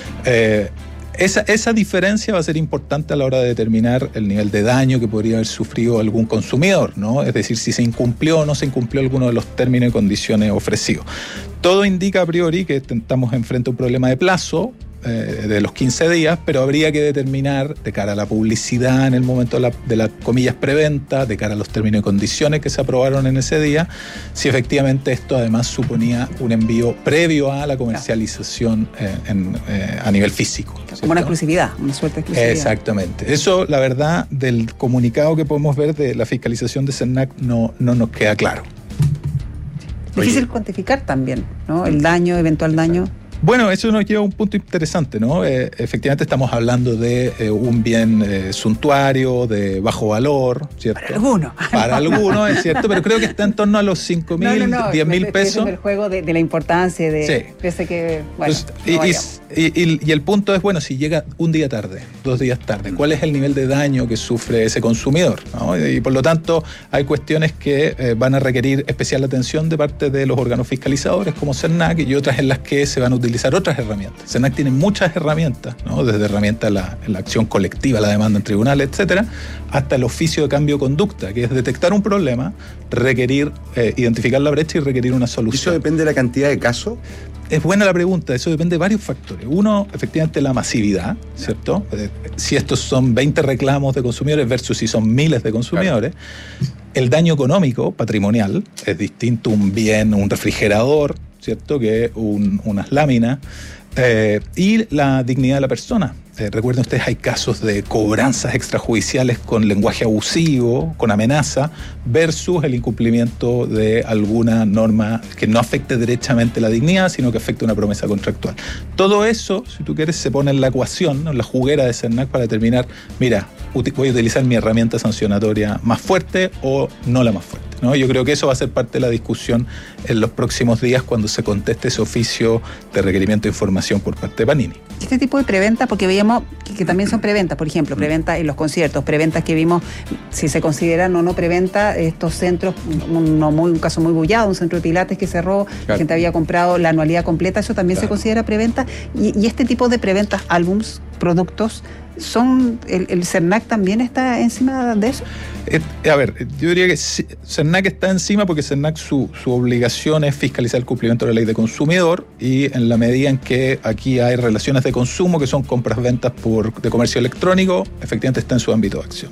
Eh, Esa, esa diferencia va a ser importante a la hora de determinar el nivel de daño que podría haber sufrido algún consumidor, ¿no? Es decir, si se incumplió o no se incumplió alguno de los términos y condiciones ofrecidos. Todo indica a priori que estamos enfrente a un problema de plazo eh, de los quince días, pero habría que determinar de cara a la publicidad en el momento de la, de la comillas preventa, de cara a los términos y condiciones que se aprobaron en ese día, si efectivamente esto además suponía un envío previo a la comercialización eh, en, eh, a nivel físico. ¿Cierto? Como una exclusividad, una suerte de exclusividad. Exactamente. Eso, la verdad, del comunicado que podemos ver de la fiscalización de Cernac no, no nos queda claro. Difícil Oye. cuantificar también, ¿no? El daño, eventual daño. Bueno, eso nos lleva a un punto interesante, ¿no? Eh, efectivamente estamos hablando de eh, un bien eh, suntuario, de bajo valor, ¿cierto? Para algunos. Para algunos, es cierto, pero creo que está en torno a los cinco mil, no, no, no, diez mil pesos. Es el juego de, de la importancia de... Sí. Pese que, bueno, pues, no y, y, y, y el punto es, bueno, si llega un día tarde, dos días tarde, ¿cuál es el nivel de daño que sufre ese consumidor, ¿no? Y por lo tanto, hay cuestiones que eh, van a requerir especial atención de parte de los órganos fiscalizadores como Cernac y otras en las que se van a utilizar otras herramientas. Cernac tiene muchas herramientas, ¿no? Desde herramientas en la, en la acción colectiva, la demanda en tribunales, etcétera, hasta el oficio de cambio de conducta, que es detectar un problema, requerir, eh, identificar la brecha y requerir una solución. ¿Eso depende de la cantidad de casos? Es buena la pregunta, eso depende de varios factores. Uno, efectivamente, la masividad, ¿cierto? Eh, si estos son veinte reclamos de consumidores versus si son miles de consumidores. Claro. El daño económico, patrimonial, es distinto un bien, un refrigerador, ¿cierto? Que un, unas láminas. Eh, y la dignidad de la persona. Eh, recuerden ustedes, hay casos de cobranzas extrajudiciales con lenguaje abusivo, con amenaza, versus el incumplimiento de alguna norma que no afecte derechamente la dignidad, sino que afecte una promesa contractual. Todo eso, si tú quieres, se pone en la ecuación, ¿no? En la juguera de Cernac para determinar, mira, voy a utilizar mi herramienta sancionatoria más fuerte o no la más fuerte, ¿no? Yo creo que eso va a ser parte de la discusión en los próximos días cuando se conteste ese oficio de requerimiento de información por parte de Panini. Este tipo de preventa, porque veíamos que, que también son preventas, por ejemplo, preventas en los conciertos, preventas que vimos, si se consideran o no preventa, estos centros, un, no muy, un caso muy bullado, un centro de pilates que cerró, claro. La gente había comprado la anualidad completa, eso también claro. Se considera preventa, y, y este tipo de preventas, álbums, productos, son el, el Cernac también está encima de eso. Eh, a ver, yo diría que Cernac está encima porque Cernac su, su obligación es fiscalizar el cumplimiento de la ley de consumidor y en la medida en que aquí hay relaciones de consumo que son compras-ventas por de comercio electrónico, efectivamente está en su ámbito de acción.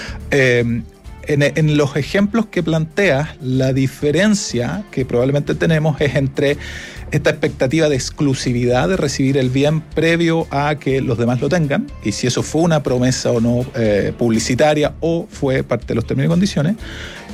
Eh, En, en los ejemplos que planteas, la diferencia que probablemente tenemos es entre esta expectativa de exclusividad de recibir el bien previo a que los demás lo tengan, y si eso fue una promesa o no eh, publicitaria o fue parte de los términos y condiciones,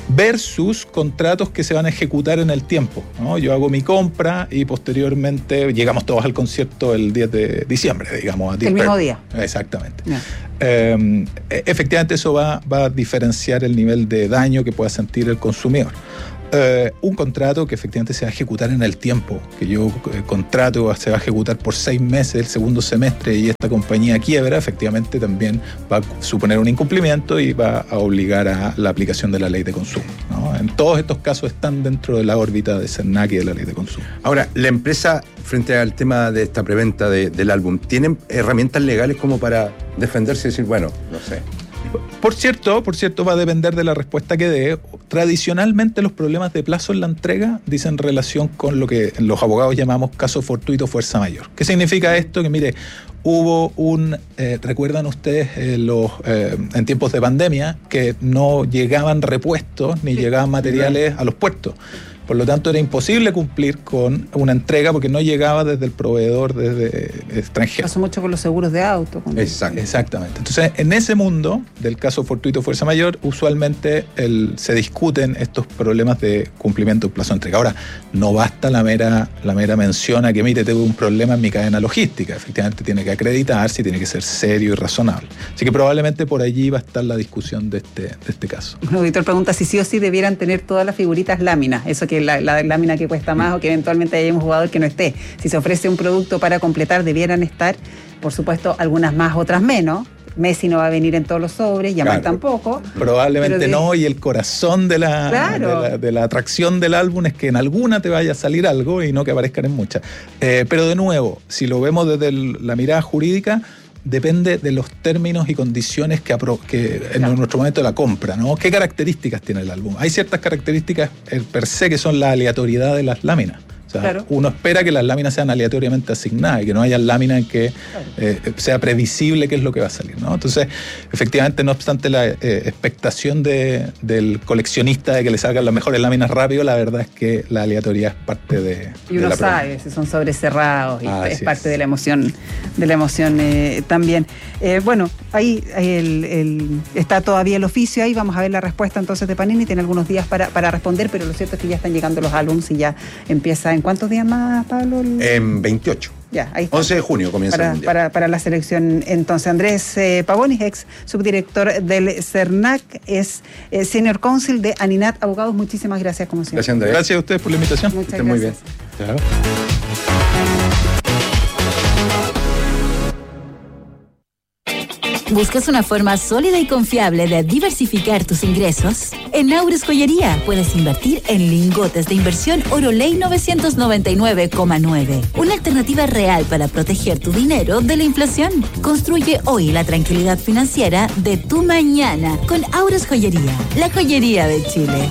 versus contratos que se van a ejecutar en el tiempo, ¿no? Yo hago mi compra y posteriormente llegamos todos al concierto el diez de diciembre, digamos. A el mismo día. Exactamente. Yeah. Eh, efectivamente eso va, va a diferenciar el nivel de daño que pueda sentir el consumidor. Eh, un contrato que efectivamente se va a ejecutar en el tiempo, que yo eh, contrato se va a ejecutar por seis meses el segundo semestre y esta compañía quiebra, efectivamente también va a suponer un incumplimiento y va a obligar a la aplicación de la ley de consumo, ¿no? En todos estos casos están dentro de la órbita de CERNAC y de la ley de consumo. Ahora, la empresa, frente al tema de esta preventa de, del álbum, ¿tienen herramientas legales como para defenderse y decir, bueno, no sé? Por cierto, por cierto, va a depender de la respuesta que dé. Tradicionalmente los problemas de plazo en la entrega dicen relación con lo que los abogados llamamos caso fortuito fuerza mayor. ¿Qué significa esto? Que mire, hubo un, eh, ¿recuerdan ustedes eh, los eh, en tiempos de pandemia que no llegaban repuestos ni llegaban materiales a los puertos? Por lo tanto, era imposible cumplir con una entrega porque no llegaba desde el proveedor desde extranjero. Pasó mucho con los seguros de auto. Con... Exacto. Exactamente. Entonces, en ese mundo del caso fortuito fuerza mayor, usualmente el, se discuten estos problemas de cumplimiento de plazo de entrega. Ahora, no basta la mera, la mera mención a que, mire, tengo un problema en mi cadena logística. Efectivamente, tiene que acreditarse y tiene que ser serio y razonable. Así que probablemente por allí va a estar la discusión de este, de este caso. Un auditor pregunta si sí o sí debieran tener todas las figuritas láminas. Eso que La, la lámina que cuesta más o que eventualmente haya un jugador que no esté. Si se ofrece un producto para completar, debieran estar, por supuesto, algunas más, otras menos. Messi no va a venir en todos los sobres, Yamal claro. tampoco. Probablemente de... no, y el corazón de la, claro. de, la, de la atracción del álbum es que en alguna te vaya a salir algo y no que aparezcan en muchas. Eh, pero de nuevo, si lo vemos desde el, la mirada jurídica, depende de los términos y condiciones que, apro- que en claro. nuestro momento de la compra, ¿no? ¿Qué características tiene el álbum? Hay ciertas características eh, per se que son la aleatoriedad de las láminas. O sea, claro. uno espera que las láminas sean aleatoriamente asignadas y que no haya láminas en que claro. eh, sea previsible qué es lo que va a salir, ¿no? Entonces, efectivamente, no obstante la eh, expectación de, del coleccionista de que le salgan las mejores láminas rápido, la verdad es que la aleatoriedad es parte de, y de uno la sabe si son sobres cerrados y ah, es parte es. de la emoción, de la emoción eh, también. Eh, bueno, ahí el, el, está todavía el oficio, ahí vamos a ver la respuesta entonces de Panini, tiene algunos días para, para responder, pero lo cierto es que ya están llegando los álbums y ya empieza. ¿En cuántos días más, Pablo? En veintiocho. Ya, ahí está. once de junio comienza para, el mundial. Para, para la selección. Entonces, Andrés eh, Pavonis, ex subdirector del CERNAC, es eh, Senior Counsel de Aninat Abogados. Muchísimas gracias, como siempre. Gracias, Andrés. Gracias a ustedes por la invitación. Muchas Estén gracias. Muy bien. Claro. ¿Buscas una forma sólida y confiable de diversificar tus ingresos? En Aures Joyería puedes invertir en lingotes de inversión Oroley novecientos noventa y nueve coma nueve. Una alternativa real para proteger tu dinero de la inflación. Construye hoy la tranquilidad financiera de tu mañana con Aures Joyería, la joyería de Chile.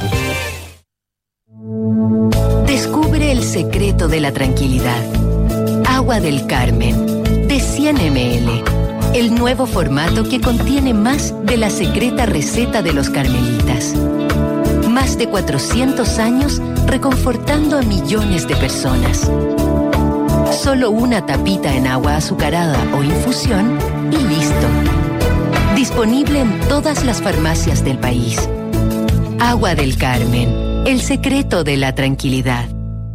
Descubre el secreto de la tranquilidad. Agua del Carmen, de cien mililitros. El nuevo formato que contiene más de la secreta receta de los carmelitas. Más de cuatrocientos años reconfortando a millones de personas. Solo una tapita en agua azucarada o infusión y listo. Disponible en todas las farmacias del país. Agua del Carmen, el secreto de la tranquilidad.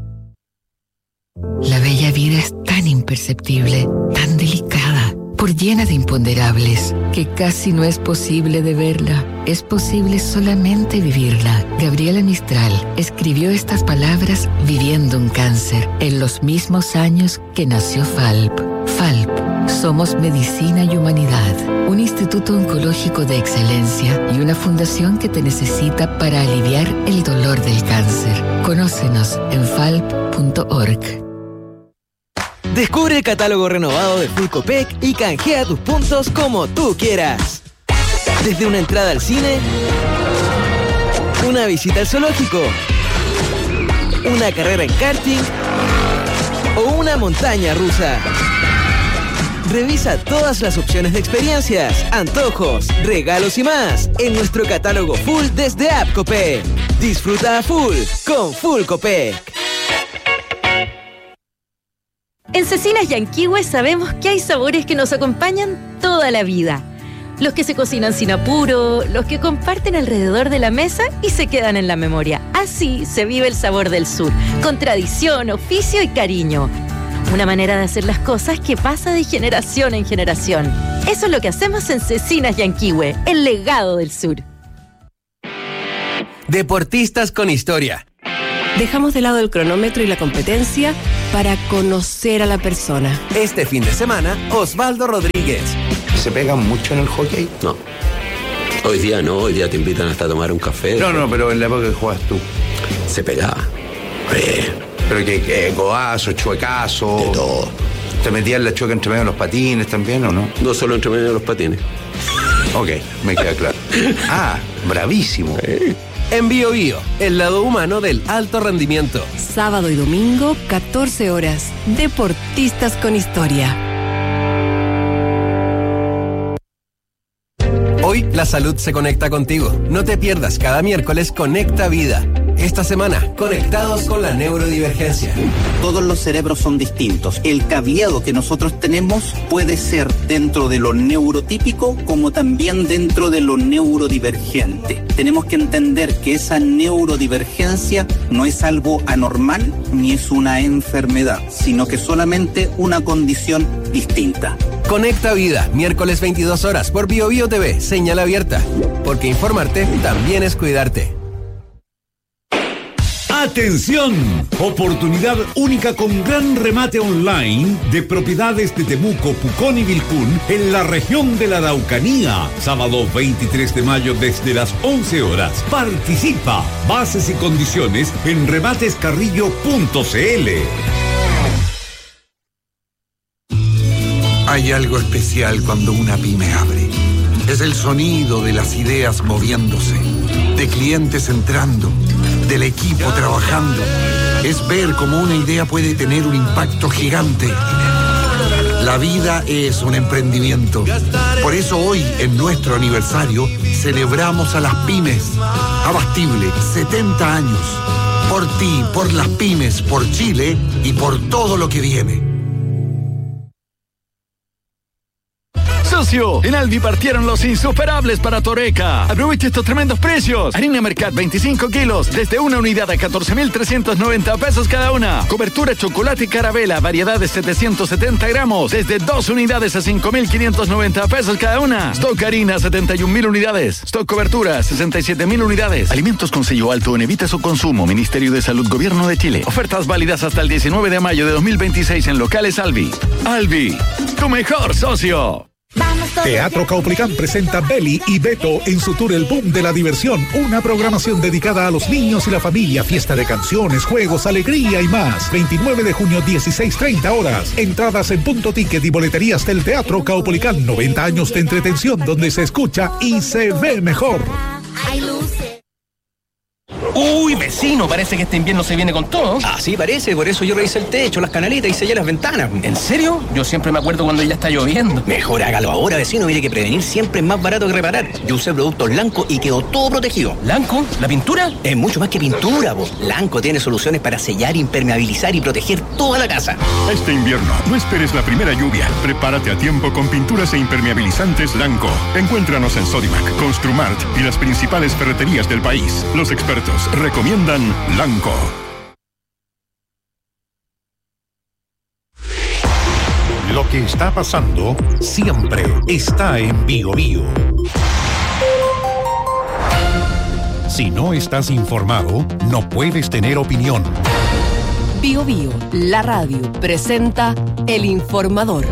La bella vida es tan imperceptible, tan delicada, por llena de imponderables, que casi no es posible de verla. Es posible solamente vivirla. Gabriela Mistral escribió estas palabras viviendo un cáncer en los mismos años que nació Falp. Falp, somos medicina y humanidad, un instituto oncológico de excelencia y una fundación que te necesita para aliviar el dolor del cáncer. Conócenos en falp punto org. Descubre el catálogo renovado de Full Copec y canjea tus puntos como tú quieras. Desde una entrada al cine, una visita al zoológico, una carrera en karting o una montaña rusa. Revisa todas las opciones de experiencias, antojos, regalos y más en nuestro catálogo Full desde App Copec. Disfruta a full con Full Copec. En Cecinas Yanquihue sabemos que hay sabores que nos acompañan toda la vida. los que se cocinan sin apuro, los que comparten alrededor de la mesa y se quedan en la memoria. Así se vive el sabor del sur, con tradición, oficio y cariño. Una manera de hacer las cosas que pasa de generación en generación. Eso es lo que hacemos en Cecinas Yanquihue, el legado del sur. Deportistas con historia. Dejamos de lado el cronómetro y la competencia para conocer a la persona. Este fin de semana, Osvaldo Rodríguez. ¿Se pegan mucho en el hockey? No. Hoy día no, hoy día te invitan hasta a tomar un café. No, no, pero en la época que jugabas tú. Se pegaba. Eh. Pero que, que codazo, chuecazo. De todo. ¿Te metías la chueca entre medio de los patines también o no? No solo entre medio de los patines. Ok, me queda claro. Ah, bravísimo. Eh. En Bio Bio, el lado humano del alto rendimiento. Sábado y domingo, catorce horas. Deportistas con historia. Hoy la salud se conecta contigo. No te pierdas cada miércoles Conecta Vida. Esta semana, conectados con la neurodivergencia. Todos los cerebros son distintos. El cableado que nosotros tenemos puede ser dentro de lo neurotípico como también dentro de lo neurodivergente. Tenemos que entender que esa neurodivergencia no es algo anormal ni es una enfermedad, sino que solamente una condición distinta. Conecta Vida, miércoles veintidós horas por Bio Bio T V, señal abierta. Porque informarte también es cuidarte. ¡Atención! Oportunidad única con gran remate online de propiedades de Temuco, Pucón y Vilcún en la región de la Araucanía. Sábado veintitrés de mayo desde las once horas. Participa. Bases y condiciones en rematescarrillo punto c l. Hay algo especial cuando una pyme abre. Es el sonido de las ideas moviéndose, de clientes entrando, del equipo trabajando. Es ver cómo una idea puede tener un impacto gigante. La vida es un emprendimiento. Por eso hoy, en nuestro aniversario, celebramos a las pymes. Abastible, setenta años. Por ti, por las pymes, por Chile y por todo lo que viene. Socio, en Alvi partieron los insuperables para Toreca. Aprovecha estos tremendos precios. Harina Mercat veinticinco kilos, desde una unidad a catorce mil trescientos noventa pesos cada una. Cobertura chocolate Carabela, variedad de setecientos setenta gramos, desde dos unidades a cinco mil quinientos noventa pesos cada una. Stock harina, setenta y un mil unidades. Stock cobertura, sesenta y siete mil unidades. Alimentos con sello alto en evita su consumo. Ministerio de Salud, Gobierno de Chile. Ofertas válidas hasta el diecinueve de mayo de dos mil veintiséis en locales Alvi. Alvi, tu mejor socio. Teatro Caupolicán presenta Beli y Beto en su tour El Boom de la Diversión, una programación dedicada a los niños y la familia, fiesta de canciones, juegos, alegría y más. veintinueve de junio, dieciséis treinta horas. Entradas en Punto Ticket y boleterías del Teatro Caupolicán. noventa años de entretención donde se escucha y se ve mejor. Uy, vecino, parece que este invierno se viene con todo. Ah, sí, parece, por eso yo revisé el techo, las canaletas y sellé las ventanas. ¿En serio? Yo siempre me acuerdo cuando ya está lloviendo. Mejor hágalo ahora, vecino, mire que prevenir siempre es más barato que reparar. Yo usé productos Lanco y quedó todo protegido. ¿Lanco? ¿La pintura? Es mucho más que pintura, po. Lanco tiene soluciones para sellar, impermeabilizar y proteger toda la casa. Este invierno, no esperes la primera lluvia. Prepárate a tiempo con pinturas e impermeabilizantes Lanco. Encuéntranos en Sodimac, Construmart y las principales ferreterías del país. Los expertos recomiendan Lanco. Lo que está pasando siempre está en Bio Bio. Si no estás informado, no puedes tener opinión. Bio Bio, la radio, presenta El Informador.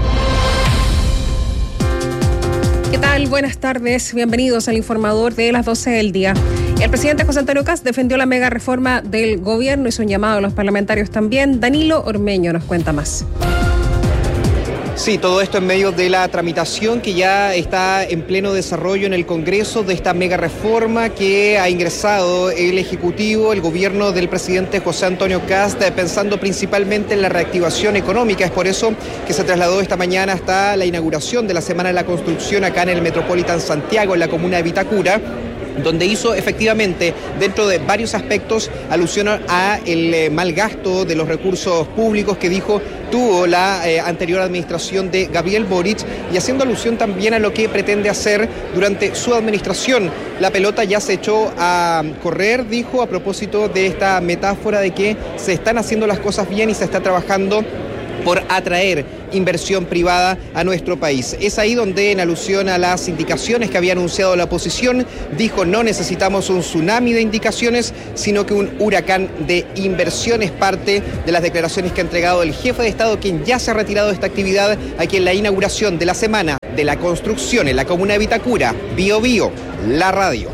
¿Qué tal? Buenas tardes. Bienvenidos al Informador de las doce del día. El presidente José Antonio Kast defendió la mega reforma del gobierno, hizo un llamado a los parlamentarios también. Danilo Ormeño nos cuenta más. Sí, todo esto en medio de la tramitación que ya está en pleno desarrollo en el Congreso de esta mega reforma que ha ingresado el Ejecutivo, el gobierno del presidente José Antonio Kast, pensando principalmente en la reactivación económica. Es por eso que se trasladó esta mañana hasta la inauguración de la Semana de la Construcción acá en el Metropolitan Santiago, en la comuna de Vitacura. donde hizo efectivamente, dentro de varios aspectos, alusión a el eh, mal gasto de los recursos públicos que dijo tuvo la eh, anterior administración de Gabriel Boric, y haciendo alusión también a lo que pretende hacer durante su administración. La pelota ya se echó a correr, dijo, a propósito de esta metáfora de que se están haciendo las cosas bien y se está trabajando por atraer inversión privada a nuestro país. Es ahí donde, en alusión a las indicaciones que había anunciado la oposición, dijo: no necesitamos un tsunami de indicaciones, sino que un huracán de inversiones. Parte de las declaraciones que ha entregado el jefe de Estado, quien ya se ha retirado de esta actividad, aquí en la inauguración de la Semana de la Construcción en la comuna de Vitacura. Bio Bio, la radio.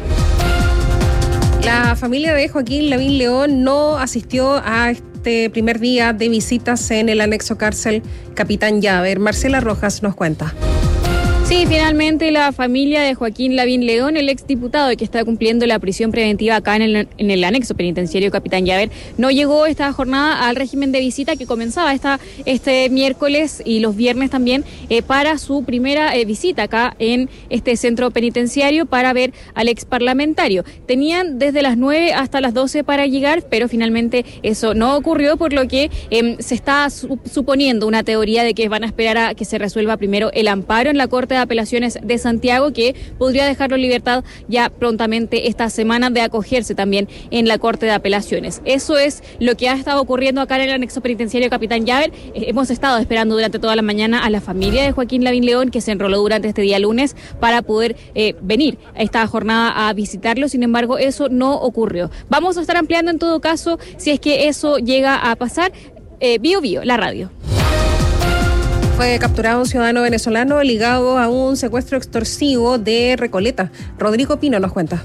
La familia de Joaquín Lavín León no asistió a este primer día de visitas en el anexo cárcel Capitán Llaver. Marcela Rojas nos cuenta. Sí, finalmente la familia de Joaquín Lavín León, el exdiputado que está cumpliendo la prisión preventiva acá en el, en el anexo penitenciario Capitán Llaver, no llegó esta jornada al régimen de visita que comenzaba esta, este miércoles y los viernes también eh, para su primera eh, visita acá en este centro penitenciario para ver al ex parlamentario. Tenían desde las nueve hasta las doce para llegar, pero finalmente eso no ocurrió, por lo que eh, se está su, suponiendo una teoría de que van a esperar a que se resuelva primero el amparo en la Corte de Apelaciones de Santiago, que podría dejarlo en libertad ya prontamente esta semana, de acogerse también en la Corte de Apelaciones. Eso es lo que ha estado ocurriendo acá en el anexo penitenciario Capitán Llaver. Eh, hemos estado esperando durante toda la mañana a la familia de Joaquín Lavín León, que se enroló durante este día lunes para poder eh, venir a esta jornada a visitarlo. Sin embargo, eso no ocurrió. Vamos a estar ampliando en todo caso si es que eso llega a pasar. Eh, Bio Bio, la radio. Fue capturado un ciudadano venezolano ligado a un secuestro extorsivo de Recoleta. Rodrigo Pino nos cuenta.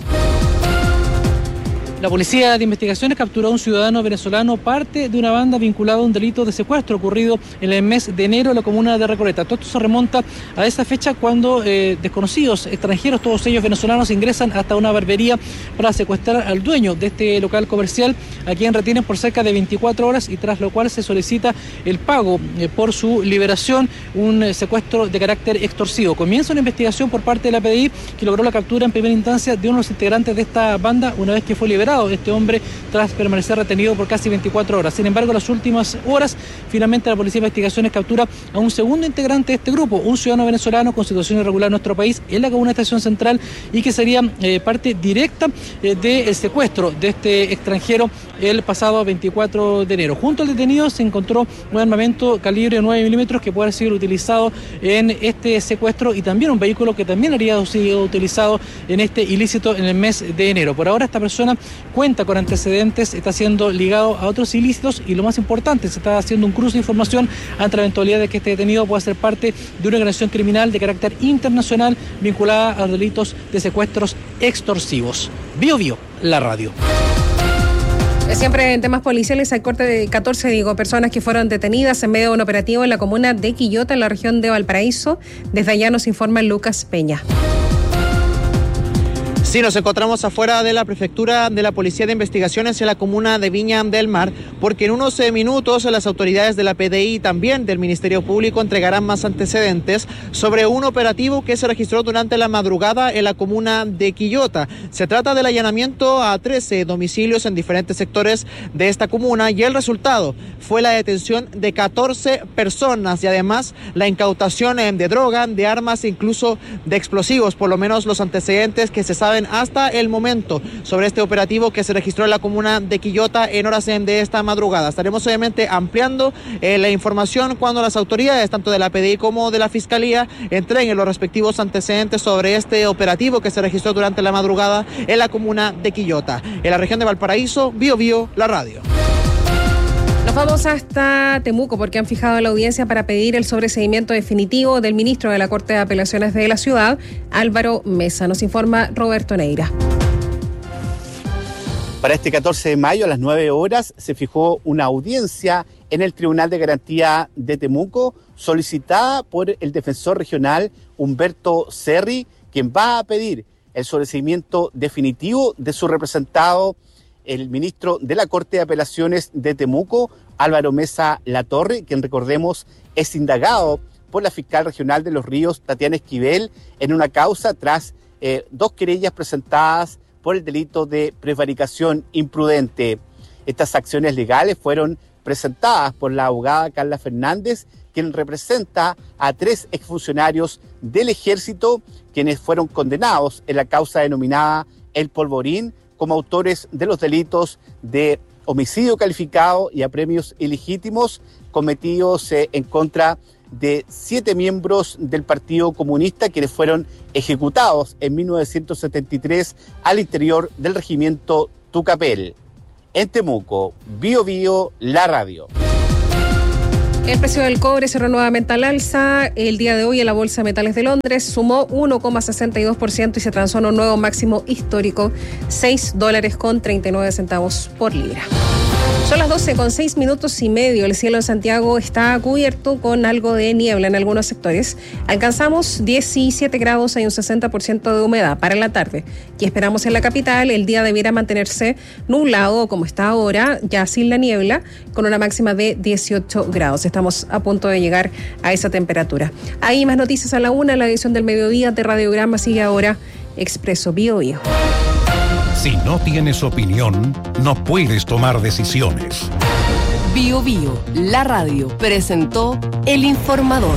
La Policía de Investigaciones capturó a un ciudadano venezolano, parte de una banda vinculada a un delito de secuestro ocurrido en el mes de enero en la comuna de Recoleta. Todo esto se remonta a esa fecha cuando eh, desconocidos extranjeros, todos ellos venezolanos, ingresan hasta una barbería para secuestrar al dueño de este local comercial, a quien retienen por cerca de veinticuatro horas, y tras lo cual se solicita el pago eh, por su liberación, un eh, secuestro de carácter extorsivo. Comienza una investigación por parte de la P D I, que logró la captura en primera instancia de uno de los integrantes de esta banda una vez que fue liberado este hombre tras permanecer retenido por casi veinticuatro horas. Sin embargo, en las últimas horas, finalmente la Policía de Investigaciones captura a un segundo integrante de este grupo, un ciudadano venezolano con situación irregular en nuestro país, en la comuna de Estación Central, y que sería eh, parte directa eh, del secuestro de este extranjero el pasado veinticuatro de enero. Junto al detenido se encontró un armamento calibre nueve milímetros que puede haber sido utilizado en este secuestro, y también un vehículo que también habría sido utilizado en este ilícito en el mes de enero. Por ahora esta persona cuenta con antecedentes, está siendo ligado a otros ilícitos, y lo más importante, se está haciendo un cruce de información ante la eventualidad de que este detenido pueda ser parte de una organización criminal de carácter internacional vinculada a delitos de secuestros extorsivos. Bio Bio, la radio. Siempre en temas policiales, hay corte de catorce digo, personas que fueron detenidas en medio de un operativo en la comuna de Quillota, en la región de Valparaíso. Desde allá nos informa Lucas Peña. Sí, nos encontramos afuera de la prefectura de la Policía de Investigaciones en la comuna de Viña del Mar, porque en unos minutos las autoridades de la P D I y también del Ministerio Público entregarán más antecedentes sobre un operativo que se registró durante la madrugada en la comuna de Quillota. Se trata del allanamiento a trece domicilios en diferentes sectores de esta comuna, y el resultado fue la detención de catorce personas y además la incautación de droga, de armas e incluso de explosivos, por lo menos los antecedentes que se saben hasta el momento sobre este operativo que se registró en la comuna de Quillota en horas de esta madrugada. Estaremos obviamente ampliando eh, la información cuando las autoridades, tanto de la P D I como de la Fiscalía, entreguen los respectivos antecedentes sobre este operativo que se registró durante la madrugada en la comuna de Quillota. En la región de Valparaíso, Bio Bio, la radio. Nos vamos hasta Temuco, porque han fijado la audiencia para pedir el sobreseimiento definitivo del ministro de la Corte de Apelaciones de la ciudad, Álvaro Mesa. Nos informa Roberto Neira. Para este catorce de mayo a las nueve horas se fijó una audiencia en el Tribunal de Garantía de Temuco, solicitada por el defensor regional Humberto Cerri, quien va a pedir el sobreseimiento definitivo de su representado, el ministro de la Corte de Apelaciones de Temuco, Álvaro Mesa Latorre, quien, recordemos, es indagado por la fiscal regional de Los Ríos, Tatiana Esquivel, en una causa tras eh, dos querellas presentadas por el delito de prevaricación imprudente. Estas acciones legales fueron presentadas por la abogada Carla Fernández, quien representa a tres exfuncionarios del Ejército, quienes fueron condenados en la causa denominada El Polvorín como autores de los delitos de homicidio calificado y apremios ilegítimos cometidos eh, en contra de siete miembros del Partido Comunista, quienes fueron ejecutados en mil novecientos setenta y tres al interior del regimiento Tucapel. En Temuco, Bio Bio, la radio. El precio del cobre cerró nuevamente al alza. El día de hoy en la Bolsa de Metales de Londres sumó uno coma sesenta y dos por ciento y se transó en un nuevo máximo histórico, seis dólares con treinta y nueve centavos por libra. Son las doce con seis minutos y medio. El cielo en Santiago está cubierto con algo de niebla en algunos sectores. Alcanzamos diecisiete grados, hay un sesenta por ciento de humedad para la tarde. Y esperamos en la capital, el día debiera mantenerse nublado como está ahora, ya sin la niebla, con una máxima de dieciocho grados. Estamos a punto de llegar a esa temperatura. Hay más noticias a la una, la edición del mediodía de Radiograma sigue ahora Expreso Bio Bio. Si no tienes opinión, no puedes tomar decisiones. Bio Bio, la radio, presentó El Informador.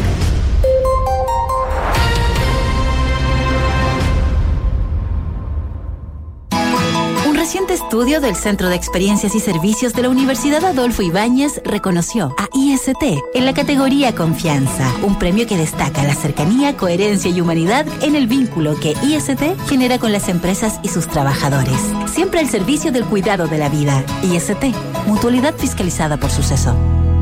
Un reciente estudio del Centro de Experiencias y Servicios de la Universidad Adolfo Ibáñez reconoció a I S T en la categoría Confianza, un premio que destaca la cercanía, coherencia y humanidad en el vínculo que I S T genera con las empresas y sus trabajadores. Siempre al servicio del cuidado de la vida. I S T, mutualidad fiscalizada por Suceso.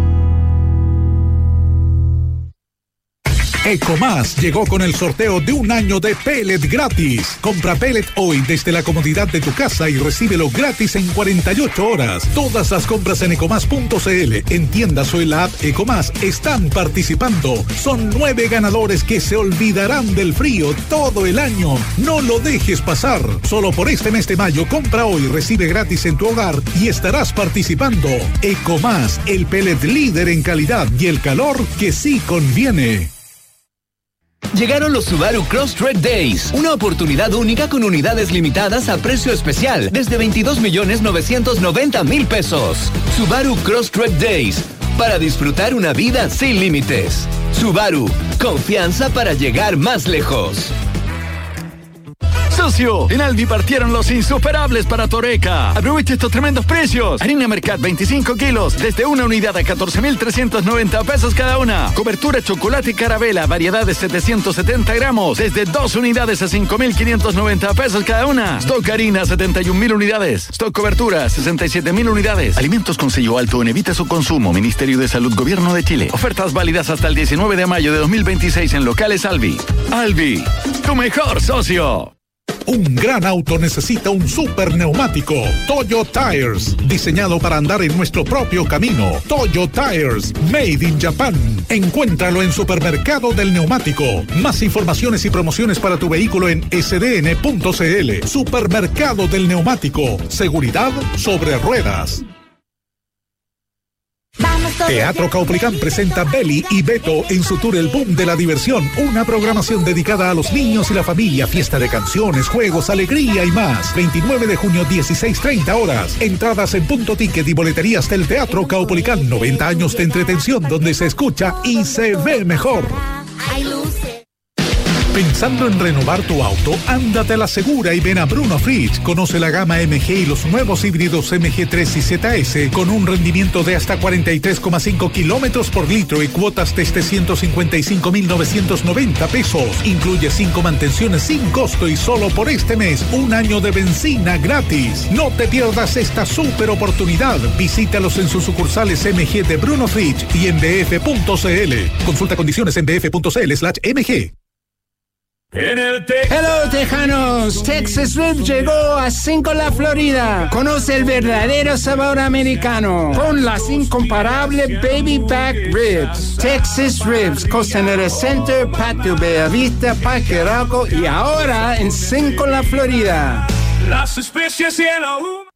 Ecomás llegó con el sorteo de un año de pellet gratis. Compra pellet hoy desde la comodidad de tu casa y recíbelo gratis en cuarenta y ocho horas. Todas las compras en ecomás punto cl, en tiendas o en la app Ecomás están participando. Son nueve ganadores que se olvidarán del frío todo el año. No lo dejes pasar. Solo por este mes de mayo, compra hoy, recibe gratis en tu hogar y estarás participando. Ecomás, el pellet líder en calidad y el calor que sí conviene. Llegaron los Subaru Crosstrek Days, una oportunidad única con unidades limitadas a precio especial desde veintidós millones novecientos noventa mil pesos. Subaru Crosstrek Days, para disfrutar una vida sin límites. Subaru, confianza para llegar más lejos. Socio, en Alvi partieron los insuperables para Toreca. Aprovecha estos tremendos precios. Harina Mercat veinticinco kilos, desde una unidad a catorce mil trescientos noventa pesos cada una. Cobertura chocolate Carabela, variedad de setecientos setenta gramos, desde dos unidades a cinco mil quinientos noventa pesos cada una. Stock harina, setenta y un mil unidades. Stock cobertura, sesenta y siete mil unidades. Alimentos con sello alto en evita su consumo. Ministerio de Salud, Gobierno de Chile. Ofertas válidas hasta el diecinueve de mayo de dos mil veintiséis en locales Alvi. Alvi, tu mejor socio. Un gran auto necesita un super neumático. Toyo Tires, diseñado para andar en nuestro propio camino. Toyo Tires, made in Japan. Encuéntralo en Supermercado del Neumático. Más informaciones y promociones para tu vehículo en ese de ene punto ce ele. Supermercado del Neumático. Seguridad sobre ruedas. Teatro Caupolicán presenta Beli y Beto en su tour El Boom de la Diversión, una programación dedicada a los niños y la familia, fiesta de canciones, juegos, alegría y más. veintinueve de junio, dieciséis treinta horas. Entradas en Punto Ticket y boleterías del Teatro Caupolicán. noventa años de entretención donde se escucha y se ve mejor. ¿Pensando en renovar tu auto? Ándate a la segura y ven a Bruno Fritz. Conoce la gama eme ge y los nuevos híbridos eme ge tres y zeta ese con un rendimiento de hasta cuarenta y tres coma cinco kilómetros por litro y cuotas desde ciento cincuenta y cinco mil novecientos noventa pesos. Incluye cinco mantenciones sin costo y solo por este mes un año de benzina gratis. No te pierdas esta super oportunidad. Visítalos en sus sucursales eme ge de Bruno Fritz y en be efe punto ce ele. Consulta condiciones en be efe punto ce ele slash eme ge. En el te- Hello, tejanos. Texas Ribs llegó a Cinco La Florida. Conoce el verdadero sabor americano con las incomparable Baby Back Ribs. Texas Ribs, Costanera Center, Patio Bellavista, Parque Arauco y ahora en Cinco La Florida. Las especies y el ahumado.